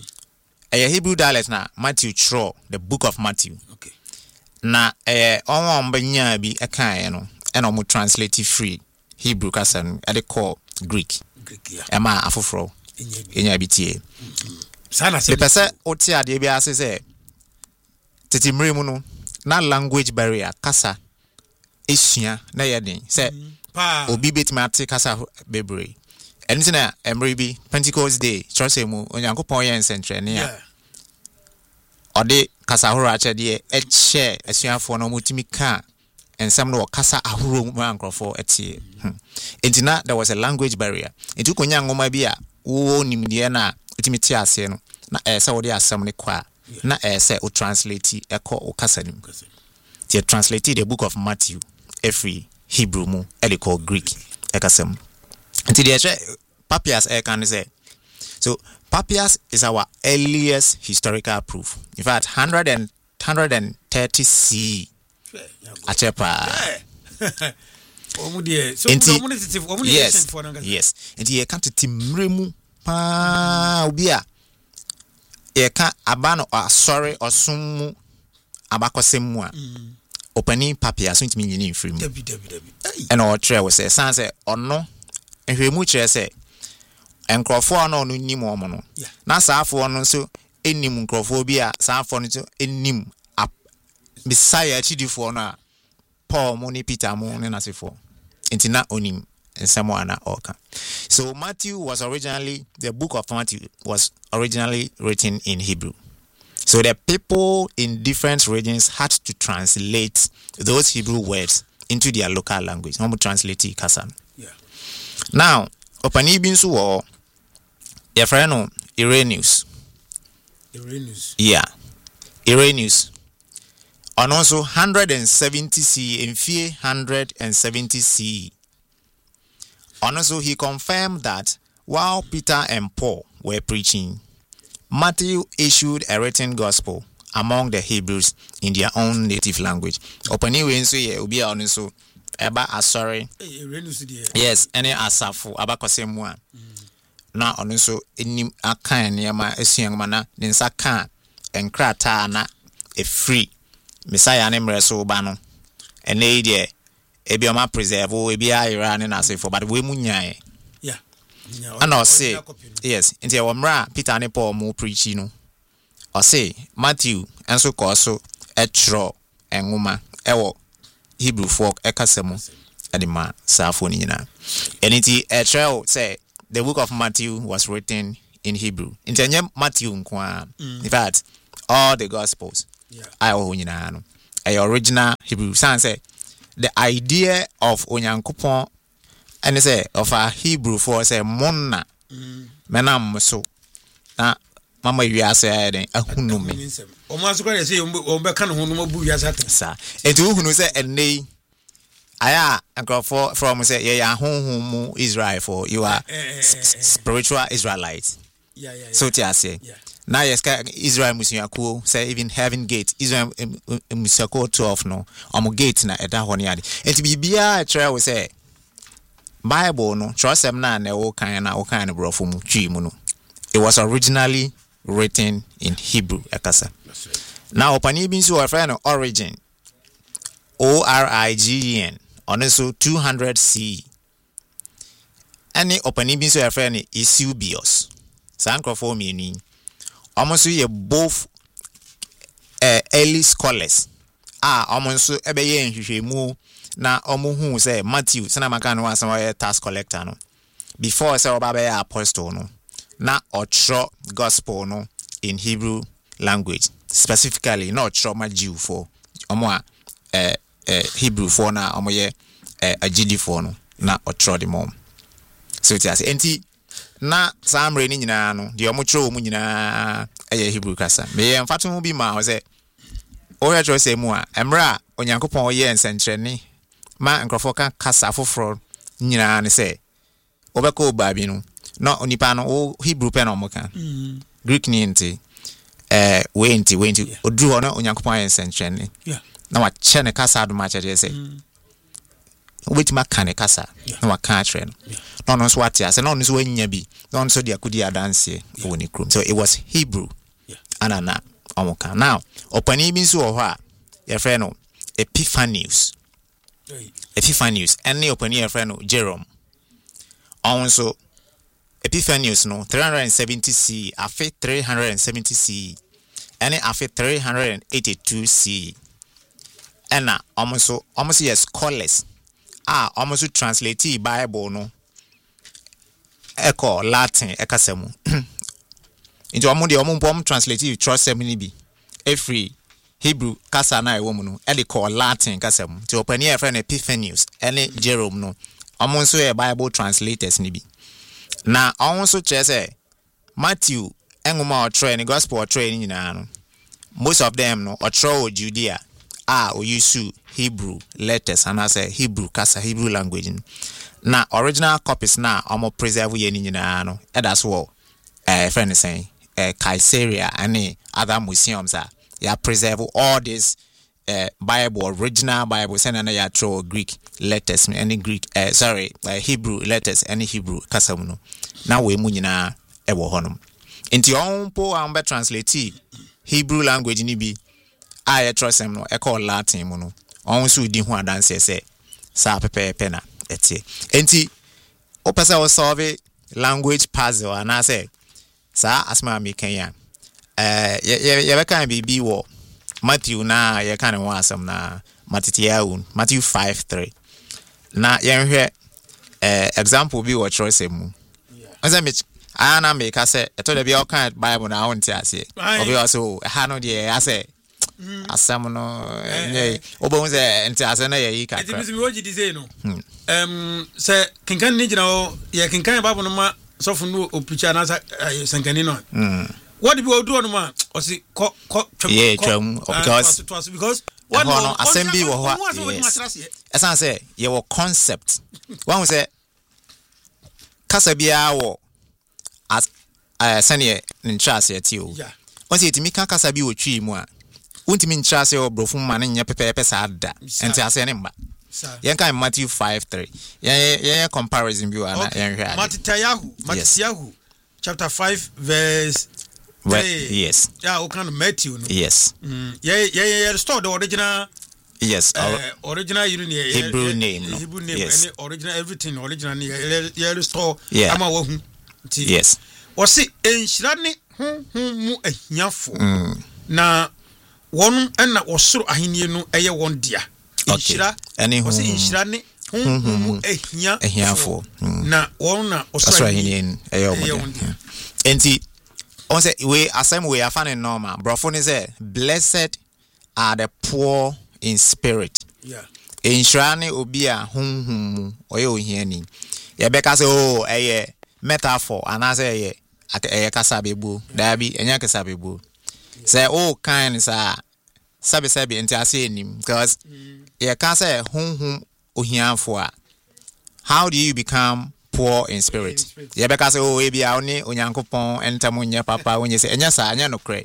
[SPEAKER 2] a Hebrew dialect na Matthew tro the book of Matthew.
[SPEAKER 1] Okay.
[SPEAKER 2] Na eh onwo mbanya bi ekan no e no mo translate free Hebrew kasa no e de call Greek.
[SPEAKER 1] Greek yeah.
[SPEAKER 2] Ema afofro. Enya bi tie.
[SPEAKER 1] Sana se.
[SPEAKER 2] Pese oti ade bi ase se tetimre mu no na language barrier kasa esua na yeden se
[SPEAKER 1] pa
[SPEAKER 2] obi betimate kasa bebre enti na emre bi Pentecost day church mu onyankopon yen sentre ne ya ode kasa horo achede e che asuafo no mutimi ka ensam no kasa ahoro mu ankrofo etie enti na there was a language barrier enti konya ngoma bi a wo nimdie na etimi tie ase no na e se wode asam ne kwa na e se o translate e ko o kasa nim tie translate the book of Matthew every Hebrew mu e call Greek e kasem until the Papias e can say so Papias is our earliest historical proof in fact one hundred thirty C achepa
[SPEAKER 1] omu so omu
[SPEAKER 2] yes yes and ye kan timre mu pa obi a ye kan abano sorry osum abakosem mu a opani Papias ntimi nyini mfiri mu
[SPEAKER 1] dabi dabi dabi
[SPEAKER 2] and o tre we say san say ono ehwemu kire say enkrofo no no nim omo no na saafo no so enim nkrofo bi a saafo no so enim Messiah chidifo no a Paul mo ni Peter mo ne nasefo intina onim ensemo ana oka. So Matthew was originally the book of Matthew was originally written in Hebrew. So the people in different regions had to translate those Hebrew words into their local language. How translate it, Kasan?
[SPEAKER 1] Yeah.
[SPEAKER 2] Now, opani binsu wo your friend no Irenaeus.
[SPEAKER 1] Irenaeus.
[SPEAKER 2] Yeah. Irenaeus. And also one hundred seventy C in fear one hundred seventy C. And also he confirmed that while Peter and Paul were preaching, Matthew issued a written gospel among the Hebrews in their own native language. Opani we nso ye obi a ono so eba asori. Yes, any asafo abakosemu a. Na ono so enim akan niam asuan na ne nsa kan enkrata na e free Messiah ne mreso ba no. Ene de ebi o ma preserve ebi ayira ne na asefo but we munyan.
[SPEAKER 1] Yeah.
[SPEAKER 2] And I say, yes, in the Wamra, Peter and Paul more preaching. No, I say, Matthew, and so also a tro and woman, ewo Hebrew folk, a casemo, and the man, Safonina. And it a trail say, the book of Matthew was written in Hebrew. In the Matthew, mm. in fact, all the Gospels, I yeah. know, a original Hebrew. Sound say the idea of Onyankopon and say of a Hebrew for say monna menam so na mama wi say den ahunu me.
[SPEAKER 1] O ma so kwa say o be kan ho no bu wi asata.
[SPEAKER 2] Sa enti uhunu say ennei aya for from say yeah ya honhom Israel for you are eh, eh, eh, spiritual Israelites. Yeah yeah yeah. So ti ase. Yeah. Now yes Israel musiakuo say even Heaven Gate Israel musiakuo twelve no omo gate na eda ho ne ade. Enti bibia try we say Bible no trustem na na wo kan na wo kan ne brofo mu twi mu no. It was originally written in Hebrew akasa. That's right. Now opani bi so refer no origin O R I G E N on so two hundred C. Any opani bi so refer no Eusebius. Sankrofo mi ni. Almost ye both uh, early scholars. Ah, almost ebe ye nhwehwemu na omo hu say Matthew sana maka no asan wa tax collector no. Before say oba be apostle no. Na otro gospel no in Hebrew language. Specifically not trauma Jew for omo a eh eh Hebrew for na omo ye eh agidi for no na otro the mom. So it is enti na samre ni nyina no de omo tro mu nyina eye Hebrew kasa me ye mfato mu bi ma o se o ya tro se mu a emra Onyankopon ye nsentrene ma nkrofo ka kasa foforo nyina ne se obeko ba bi no no onipa no o Hebrew pe na omo ka mm. Greek ni nti eh we nti we nti odru ho na Onyankopon ye nsentrene yeah na wa che ne kasa do ma che je se mm. Wait ma kan kasa na wa kan atre no no no so what ya say no no so wanya bi no no so dia kudi adanse woni krum. So it was Hebrew yeah anana omoka. Now opani bi so ho a your friend no Epiphanius hey. Epiphanius any opani your friend no Jerome also Epiphanius no three hundred seventy C afi three hundred seventy C any afi three hundred eighty-two C and almost almost yes scholars ah almost translate Bible no echo Latin ekasemu into omo de omo pom translate trust ni bi every Hebrew kasa na e wo mu no e de call Latin kasem to opani e friend Epiphanius ene Jerome no omo so e Bible translators ni bi na omo so che say Matthew engoma o try ni gospel o try ni nyina no most of them no o try Judea ah o use Hebrew letters and I say Hebrew kasa Hebrew language na original copies na omo preserve ye ni nyina no e that's what eh friend saying eh Caesarea and other museums are ya preserve all this uh, Bible original Bible send na ya throw Greek letters any Greek uh, sorry uh, Hebrew letters any Hebrew kasam no na we mu nyina e wo honom enti on po amba translate Hebrew language ni bi a ya trosem no e call Latin mu no on so di ho adanse se sa pepepe na etie enti o pesa o solve language puzzle and I say sa asma mi kan eh ye ye can be be wo Matthew na ye kan wa asam na Matthew un Matthew five three na ye hwe eh example bi wo choice mu asa me ana me ka say e to da bi o kan Bible na won ti ase obi also ha no de ya say asam no nye obo un say nti ase na ye yi ka
[SPEAKER 1] enti bi mi woji di say no em say kinkan ni jina o ye kinkan Bible no ma so fu no opicha na sankani no mm what do you do no man or see co co
[SPEAKER 2] yeah tram because
[SPEAKER 1] because
[SPEAKER 2] what no assembly wo ho as I say your concept one say kasa bia wo as eh sane nchase ati o one say timi kasa bi wo twi mu a wontimi nchase o brofu ma na nya pepepe sa da enti ase ne mba yen kan Matthew five three yen yen comparison bi wa na yen hwe ade
[SPEAKER 1] Matthew Matthew chapter five verse
[SPEAKER 2] Well, yes.
[SPEAKER 1] Yeah, what kind of Matthew? No?
[SPEAKER 2] Yes.
[SPEAKER 1] Mm. Yeah, yeah, yeah. Restore the original.
[SPEAKER 2] Yes.
[SPEAKER 1] Uh, original
[SPEAKER 2] Hebrew
[SPEAKER 1] yeah,
[SPEAKER 2] name. No?
[SPEAKER 1] Hebrew name.
[SPEAKER 2] Yes.
[SPEAKER 1] Any original everything original. Yeah, yeah. Restore.
[SPEAKER 2] Yeah.
[SPEAKER 1] Ama wo hu.
[SPEAKER 2] Yes.
[SPEAKER 1] What's it? Enshirani hu hu mu enyafo. Na wonu na osoro ahenie no eye won dia. Enshira.
[SPEAKER 2] Any hu.
[SPEAKER 1] What's it? Enshirani honhom ehia
[SPEAKER 2] ehiafo
[SPEAKER 1] na won na
[SPEAKER 2] osra hinin eyo mo enti on say we asem we afan normal brofo ni say blessed are the poor in spirit.
[SPEAKER 1] Yeah.
[SPEAKER 2] Insurani obi a honhom oye ohiani. Ye beka say oh eye metaphor and I say eye eye kasa bebu. Da bi enya kasa bebu. Say oh kind sa sabi sabi enti ase enim because ye can say honhom ohianfo a how do you become poor in spirit? Ye beka say oh e bia oni onyankopon entamu nya papa onye say enya sa anya no kre.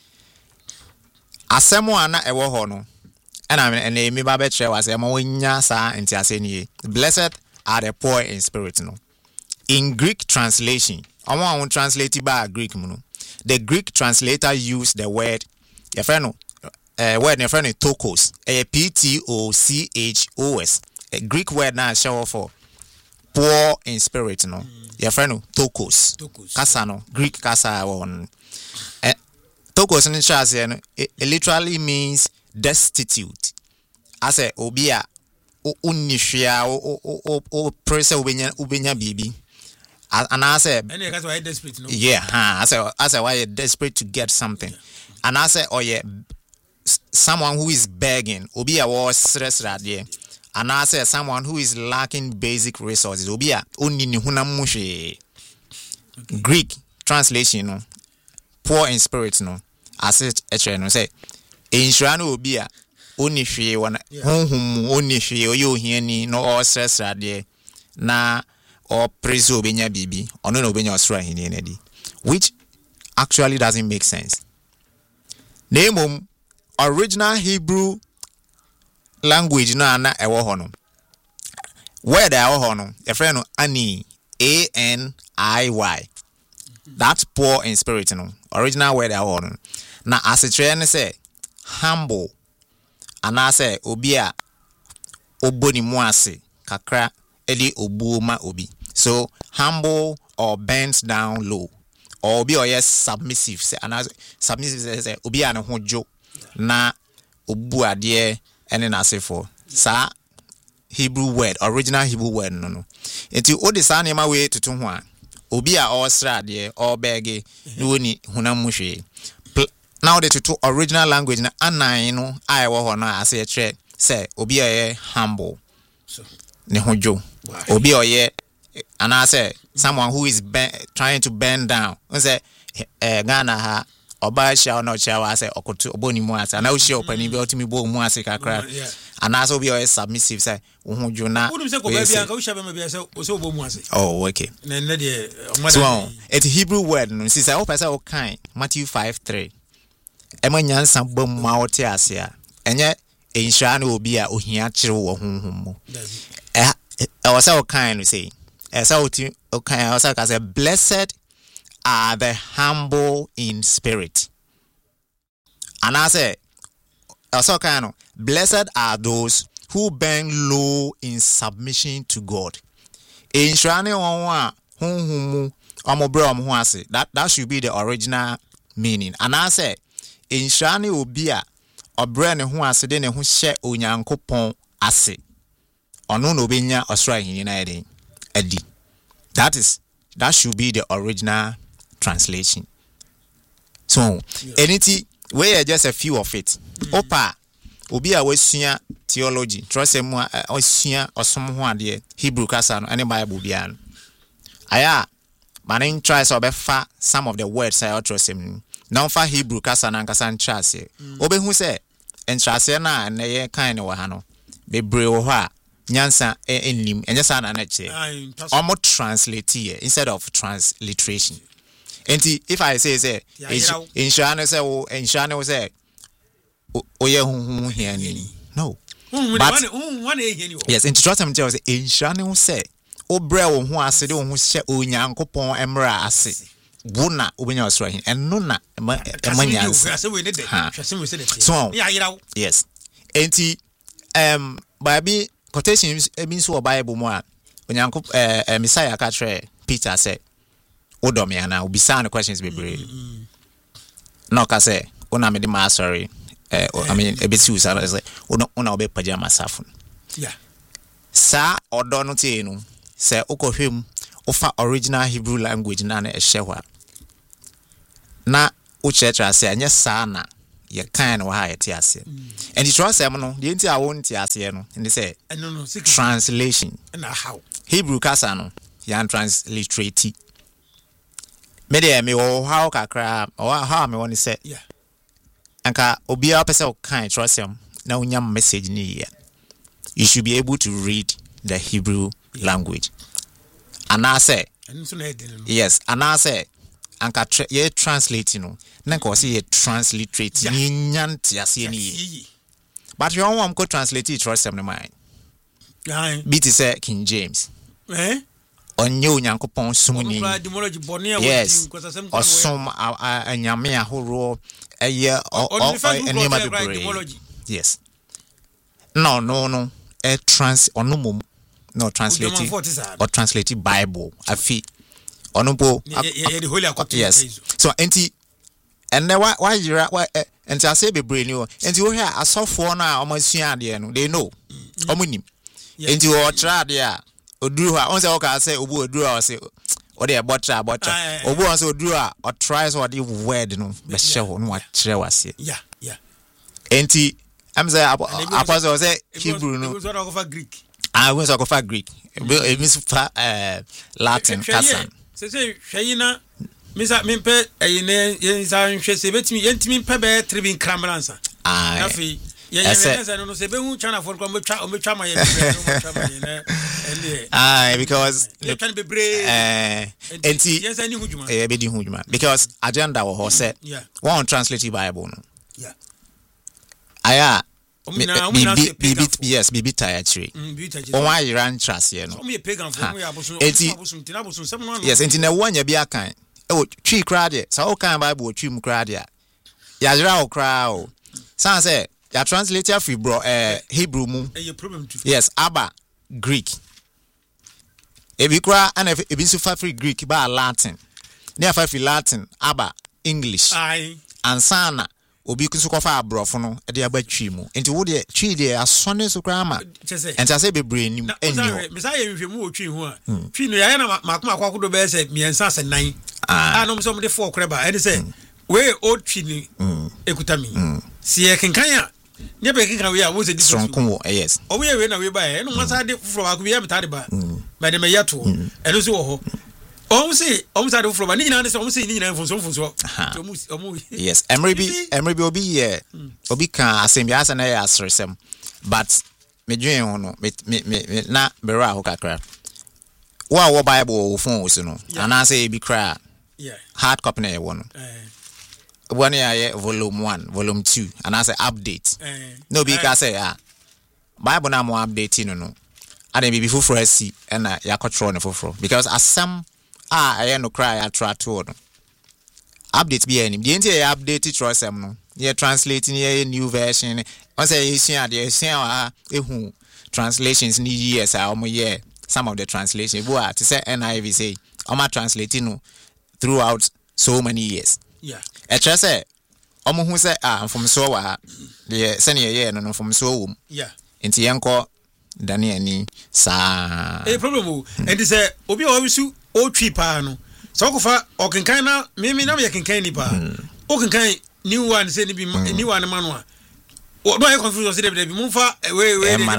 [SPEAKER 2] Asemo ana ewo ho no and I and me ba betre was e ma wonya sa enti ase ni. Blessed are the poor in spirit no. In Greek translation, omo won translate by Greek mu no. The Greek translator used the word your friend no uh, word your friend tokos, a P T O C H O S. A Greek word na show for poor in spirit no. Mm. Your friend no tokos. Tokos. Kasa no Greek kasa won. Uh, tokos in chase no it, it literally means destitute. I say obia o unishia o o o o press ubenya ubenya bibi. And I say,
[SPEAKER 1] and that's why desperate, no?
[SPEAKER 2] Yeah, huh? I say, I say, why you're desperate to get something, yeah. And I say, oh yeah, someone who is begging, obi a was stress radie, and I say, someone who is lacking basic resources, obi a uni ni huna mushi. Greek translation, no, poor in spirit, no. I say, actually, no, say, insurano obi a uni fi wana, hum hum uni fi oyo hieni no all stress radie na. Or praise obenya bibi or no obenya osra hini which actually doesn't make sense. Name original Hebrew language na na ewo ho no where they are ho no e friend no ani A N I Y that's poor in spirit no original where they are ho no na as it train say humble and I say obi a oboni mu ase kakra edi obuma obi. So humble or bent down low, or be or yes submissive. Say and submissive say obi ane hojo na obu adie ene na say for sa Hebrew word original Hebrew word no no. Enti o de sa nema we tutu ho a obi a o sra adie or bege no ni hunam muhwe. Now the tutu original language na anan no ai wo ho na ase tre say obi a humble. So ne hojo obi oye and I say someone who is ben, trying to bend down. I say eh Ghana ha oba sha no cha wa say okoto oboni mu asa na o shi opani bi otimi bo mu ase kakra and I say obi oye submissive say wo hojo na
[SPEAKER 1] wo say ko ba bia ka wo sha be ma bia say o say obo mu ase.
[SPEAKER 2] Oh okay.
[SPEAKER 1] Na na de
[SPEAKER 2] so it's Hebrew word no see say o pese o kan Matthew five three e ma nyansa bom ma o te ase a enye enhira na obi a ohia kire wo honhom mu eh I was all kind to say, as I was say, blessed are the humble in spirit. And I say, also kind of blessed are those who bend low in submission to God. In Shani on one, that that should be the original meaning. And I say, in Shani ubia or brand who has then who share unyanko pon ase. Ono no benya osra hini edi. That is that should be the original translation. So yeah. Anything where just a few of it. Mm-hmm. Opa obi a wesua theology, trust mu osua osom ho ade Hebrew kasa no ane Bible bia no. Aya manin try so be fa some of the words I trust him. Now fa Hebrew kasa na kasa ntrase. Obehu se ntrase na na ye kan ne wa ha no. Bebre wo ho a nyansa enim enye sa na na che omo translate here instead of transliteration. And if I say say insurance say o insurance say o ye hu here ni no but yes in trust am tell say insurance say o bre wo hu ase de wo hu hye onyankopon emra ase buna obenya osra hin eno na emanyansa so yes enti um baby quotations means so Bible mo a onyankop eh Messiah ka tre Peter say odom ya na obisa no questions bebre no ka say una me de ma sorry eh I mean e beti usa say una una obe pajama safun yeah sa odo no tie no se okohwem ofa original Hebrew language na na ehwe na o church ase anya sa na ye kan wa ha yete ase and the trust am no the nti a won ti ase no and say
[SPEAKER 1] no no
[SPEAKER 2] translation
[SPEAKER 1] na how
[SPEAKER 2] Hebrew kasa no yan transliterate me de me o how kakra o how me won say
[SPEAKER 1] yeah
[SPEAKER 2] anka obi a pese o kan trust am na unya message ni ye you should be able to read the Hebrew yeah. language and I say yes and I say anka tra- ye translate no na ko say ye transliterate yeah. ni nyanti ase ni ye but you want to translate it trust am no mind
[SPEAKER 1] yeah
[SPEAKER 2] bit say King James
[SPEAKER 1] eh
[SPEAKER 2] onye onyankopon sumuni yes osom anyame ahoro eye enema bebre yes no no no e trans onomom no translate or translate Bible afi onompo yes so enti enne wa wa yira wa enti ase bebre ni o enti wo hia asofo na omasua ade no they know omunim enti wo tra ade a oduru ha on say o ka say obu oduru ha say o dey botra botra obu on say oduru ha o try so the word no be shew no wa kire wase
[SPEAKER 1] yeah yeah
[SPEAKER 2] enti am say apostle say Hebrew no
[SPEAKER 1] we go for Greek
[SPEAKER 2] ah we go for Greek e means for Latin kasan
[SPEAKER 1] say say hweyina misa mempe eyine yensa hwe se betimi yentimi pe be tribin kramransa
[SPEAKER 2] ah
[SPEAKER 1] afi yes no se be hu chana for ko metwa o metwa ma ye be
[SPEAKER 2] ah because
[SPEAKER 1] you can be brave
[SPEAKER 2] eh enti
[SPEAKER 1] yes ani hujuma
[SPEAKER 2] eh be di hujuma because agenda wo ho say one translate Bible no
[SPEAKER 1] yeah
[SPEAKER 2] aya
[SPEAKER 1] omina omina se
[SPEAKER 2] bibi yes bibi tire tree on wa yiran trase no
[SPEAKER 1] o me pagan for me abosun abosun tina abosun sem no
[SPEAKER 2] yes enti na wanya bi akan e wo twi kra de sa o kan Bible wo twi mu kra de ya yira o kra o san say ya translate free bro eh Hebrew mu
[SPEAKER 1] eh problem too
[SPEAKER 2] yes aba Greek ebi kra and ebi so fa free Greek ba Latin ne fa free Latin aba English
[SPEAKER 1] ai
[SPEAKER 2] ansana obi kunso kofa abrofo no e de aba twi mu enti wo de twi de asone so kra ma enti ase bebre nim enyo
[SPEAKER 1] me say ehwehwemu o twi ho a twi no ya na makoma akwakodo be se miensa se nan ah no so mo de four kra ba e de say we o twi ni ekuta mi si e kenkan a ne be kenkan we a wo se di
[SPEAKER 2] so yes
[SPEAKER 1] o we we na we ba e no mo sa de fufuro ba ko bi ya metade ba ba de me yato e no so wo ho o se o mo sa de fufuro ba ni nyina ne se o mo se ni nyina funso funso o mo o mo
[SPEAKER 2] yes emrebi emrebi obi ye obi kan asem ya asa na ya asresem but me dwen ho no me me na bera ho kakra wa wo Bible wo phone so no ana say bi kra
[SPEAKER 1] yeah
[SPEAKER 2] hard copy na ye wo no eh one year volume one volume two and I say update eh no be ka say ah Bible na mo update no no and be before see and ya control no for because asem ah I no cry ya try to no update be any the entire update trust am no ye translating ye new version on say you see the see ah ehu translations ni years ah omo ye some of the translation bo ah to say N I V say omo translating no throughout so many years
[SPEAKER 1] yeah
[SPEAKER 2] e try say omo hu say ah from so wa the senior ye no from so wom
[SPEAKER 1] yeah
[SPEAKER 2] enti yenko dani ani sa
[SPEAKER 1] eh problem and say obi o wisu o twi pa no so kofa okenkan na me me na me kenkan ni pa okenkan new one say ni bi new one man no o do I confuse say dey bi munfa we we
[SPEAKER 2] we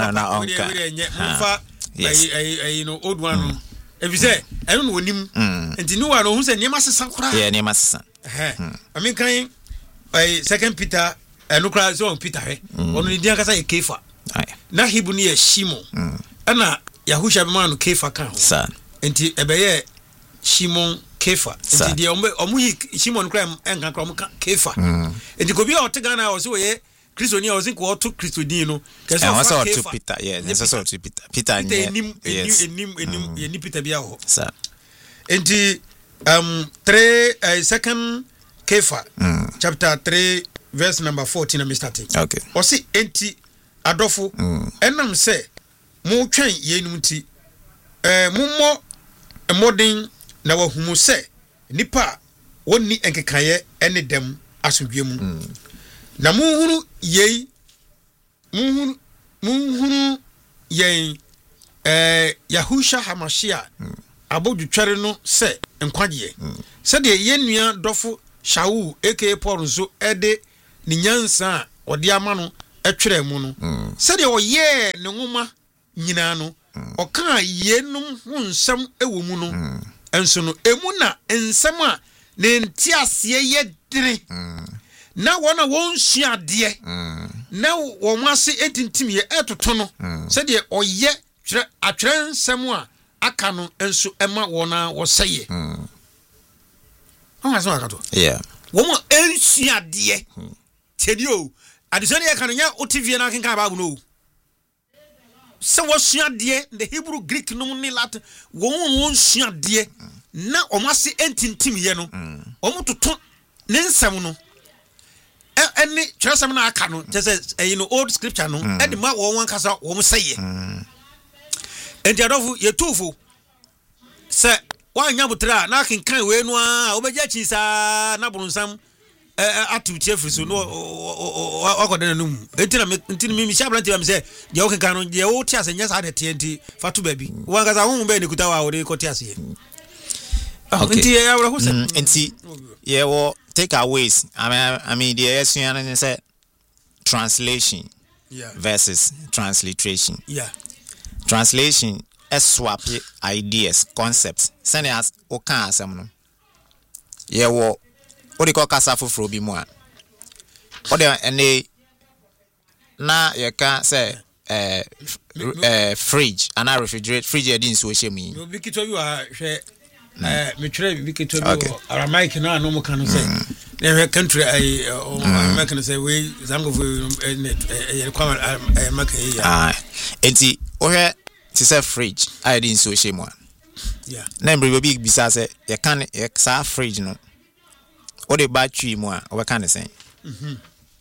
[SPEAKER 1] munfa ai ai no old one no if you say I don't know nim enti new one who say niam asesa kura
[SPEAKER 2] yeah niam asesa
[SPEAKER 1] eh I mean kan ai second Peter enu kura so Peter he onu ni dia kasa e Kefa na Hebrew ni e Shimon ana Yahusha be man Kefa kan
[SPEAKER 2] sa
[SPEAKER 1] enti ebeye Shimon Kefa enti dia omu yi Shimon kura enkan kura mu Kefa enti ko bi o tegana o so ye Kristo ni o sin ko to Kristo din no
[SPEAKER 2] kese o fa to Peter yes yes so to Peter Peter ni
[SPEAKER 1] enim enim enim enim Peter bia ho
[SPEAKER 2] sa
[SPEAKER 1] enti um three uh, second Kefa
[SPEAKER 2] mm.
[SPEAKER 1] chapter three verse number fourteen am starting
[SPEAKER 2] okay
[SPEAKER 1] o si enti adofo enam se mo twen yenum ti eh mo mo modern na wahumu se nipa wonni enkekaye ene dem asodwe mu na munhuru yei munhuru munhuru yei eh Yahusha Hamashia abodu tware no se nkwaje se de yenua dofo Shawu aka Paul nso ede ni nyansa ode ama no etwere mu no se de oye ne nwoma nyina no oka yenum ho nsam ewo mu no enso no emu na nsam a ne ntiase ye dire na wona won suade na won ase entintim ye etoto no se de oye twere atwere nsam a aka no enso ema wona wo seye oh aso akato
[SPEAKER 2] yeah
[SPEAKER 1] won ensuade tedio adisoni ye kan nya otivie na kenka Bible no se wo suade the Hebrew Greek no ni Latin won won suade na omase entintim ye no omototo ne nsam no any trasam na aka no just you know old scripture no e de ma won wan kasa won seye enti adofu ye tufu se wa nya butra na kenkan we no a obeja chi sa na burunsam atu chefri so no wakoda na num enti na enti mi mi shabranti am se je o kenkan no je o ti ase nya sa de tenti fatu baby wan kasa hu be ni kuta wa o de ko ti ase enti ya wura hu se
[SPEAKER 2] enti ye wo takeaways. I mean, I mean, the S U N said translation
[SPEAKER 1] yeah.
[SPEAKER 2] versus transliteration.
[SPEAKER 1] Yeah.
[SPEAKER 2] Translation is swap ideas, concepts. Send us okan asem. Yeah, wo. What do you call kasafu frobi moa? What do you na you can say uh, uh, fridge and a refrigerator fridge didn't so shame me.
[SPEAKER 1] You be kito you are eh me try be kito you are Mike na no mo kan say the country I American say we zango eh kwa eh make eh
[SPEAKER 2] ah enti o he ti say fridge I didn't so shame one
[SPEAKER 1] yeah
[SPEAKER 2] na mbre be bisa say you can e sa fridge no o de battery mo a o be kan say mhm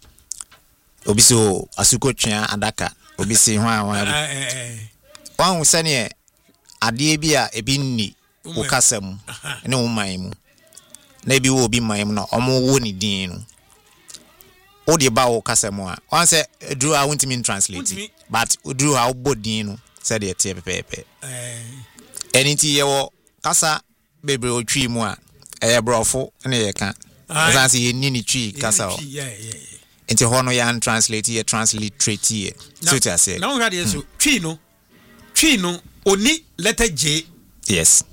[SPEAKER 2] obi so asuko twa adaka obi si ho a
[SPEAKER 1] eh
[SPEAKER 2] wan se ne ade bi a ebi nni o kasam ne o man mu na bi wo bi man mu no omo wo ni din no o de ba o kasam a wan se drew I want me translate but drew how bodin no se de tie pepepe eh eniti ye wo kasa bebre o twi mu a eh brofo na ye ka asa se ye ni ni twi kasa o
[SPEAKER 1] yeah yeah
[SPEAKER 2] enti hono ya translate ye transliterate ye so to say
[SPEAKER 1] now we had so twi no twi no oni letter J
[SPEAKER 2] yes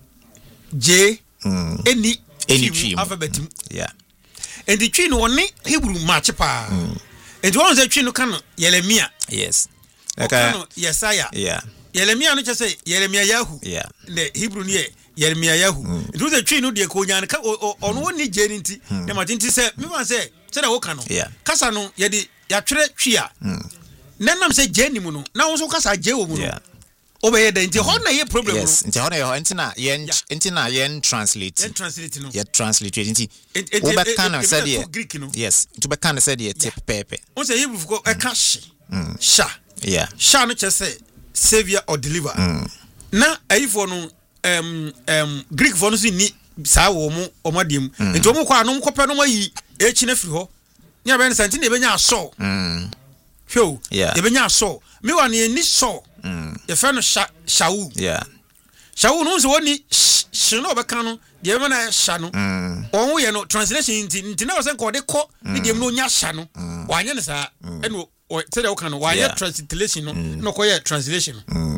[SPEAKER 1] J
[SPEAKER 2] mm.
[SPEAKER 1] any
[SPEAKER 2] any twi
[SPEAKER 1] alphabet
[SPEAKER 2] yeah
[SPEAKER 1] and the twi no oni Hebrew match pa and one say twi no kan Yeremia
[SPEAKER 2] yes
[SPEAKER 1] okay Yesaya
[SPEAKER 2] yeah
[SPEAKER 1] Yeremia no just say Yeremia Yahu
[SPEAKER 2] yeah
[SPEAKER 1] the Hebrew ne Yeremia Yahu it was a twi no de ko nyan ka ono oni J nti na matinti say me wan say say da wo kan no kasa no ye de ya twere twi a nanam say J ni mu no na wo so kasa J wo mu no obey the nti ho na ye problem
[SPEAKER 2] yes nti ho na ye ho nti na ye nti na ye translate
[SPEAKER 1] ye translate no
[SPEAKER 2] ye translate nti wo be kan na say ye yes nti be kan na say ye tip pepe
[SPEAKER 1] on say Hebrew ko e ka shi sha
[SPEAKER 2] yeah
[SPEAKER 1] sha no che say savior or deliver na ayifo no um um Greek for no si ni sa wo mu omadiem nti wo mu kwa no kope no mayi e chi na firi ho nya be nti na be nya so mm hwo ye be nya so me wa ne ni so mm ye fa no sha shawu
[SPEAKER 2] yeah
[SPEAKER 1] shawu no so woni shino obeka no de me na sha no on ye no translation nti nti na wo se ko de ko ni de no nya sha no wa nya ne sa eno se de wo kan no wa ye translation no no ko ye translation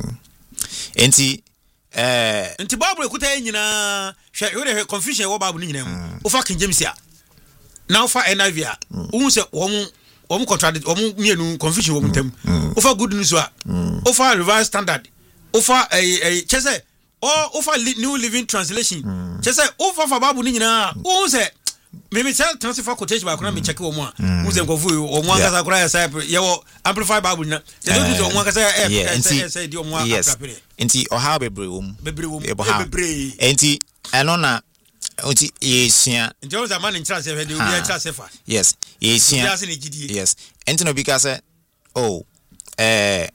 [SPEAKER 2] enti eh
[SPEAKER 1] enti Bible ekuta nyina hwe yo de confusion wo Bible nyina mu o fa King James a na o fa N I V a wo se wo mu wo mu contradict wo mu mienu confusion wo mu tem o fa good news a o fa revised standard o fa eh eh chese o o fa new living translation chese o fa fa Bible nyina wo se me me tell transfer quotation ba kuna me check wo mu a wo se nkofu wo mu aka sakura ya sai ye wo amplify Bible na they don't do wo mu aka sai eh say say di wo mu aka prepare
[SPEAKER 2] enti o how bebre wo mu
[SPEAKER 1] bebre wo bebre
[SPEAKER 2] enti eno na oti yesia
[SPEAKER 1] enti o za man nchira se he de obi nchira se fa
[SPEAKER 2] yes yesia yes enti no because oh eh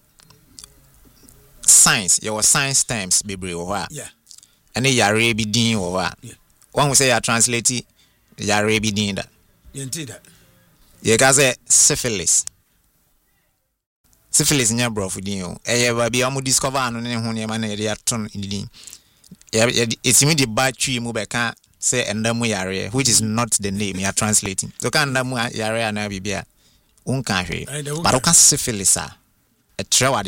[SPEAKER 2] science your science terms bebre wo ha
[SPEAKER 1] yeah
[SPEAKER 2] ene yare bi din wo ha one who say ya translate yare bi din da
[SPEAKER 1] yenti da
[SPEAKER 2] ye ka say syphilis syphilis nya bro for din o eh ba bia mo discover anu ne ho ne ma na ye aton din etimi di ba twi mu be ka say endamu yare which is not the name you are translating so kan endamu yare na bibia unka hwe but o ka syphilis a e trewa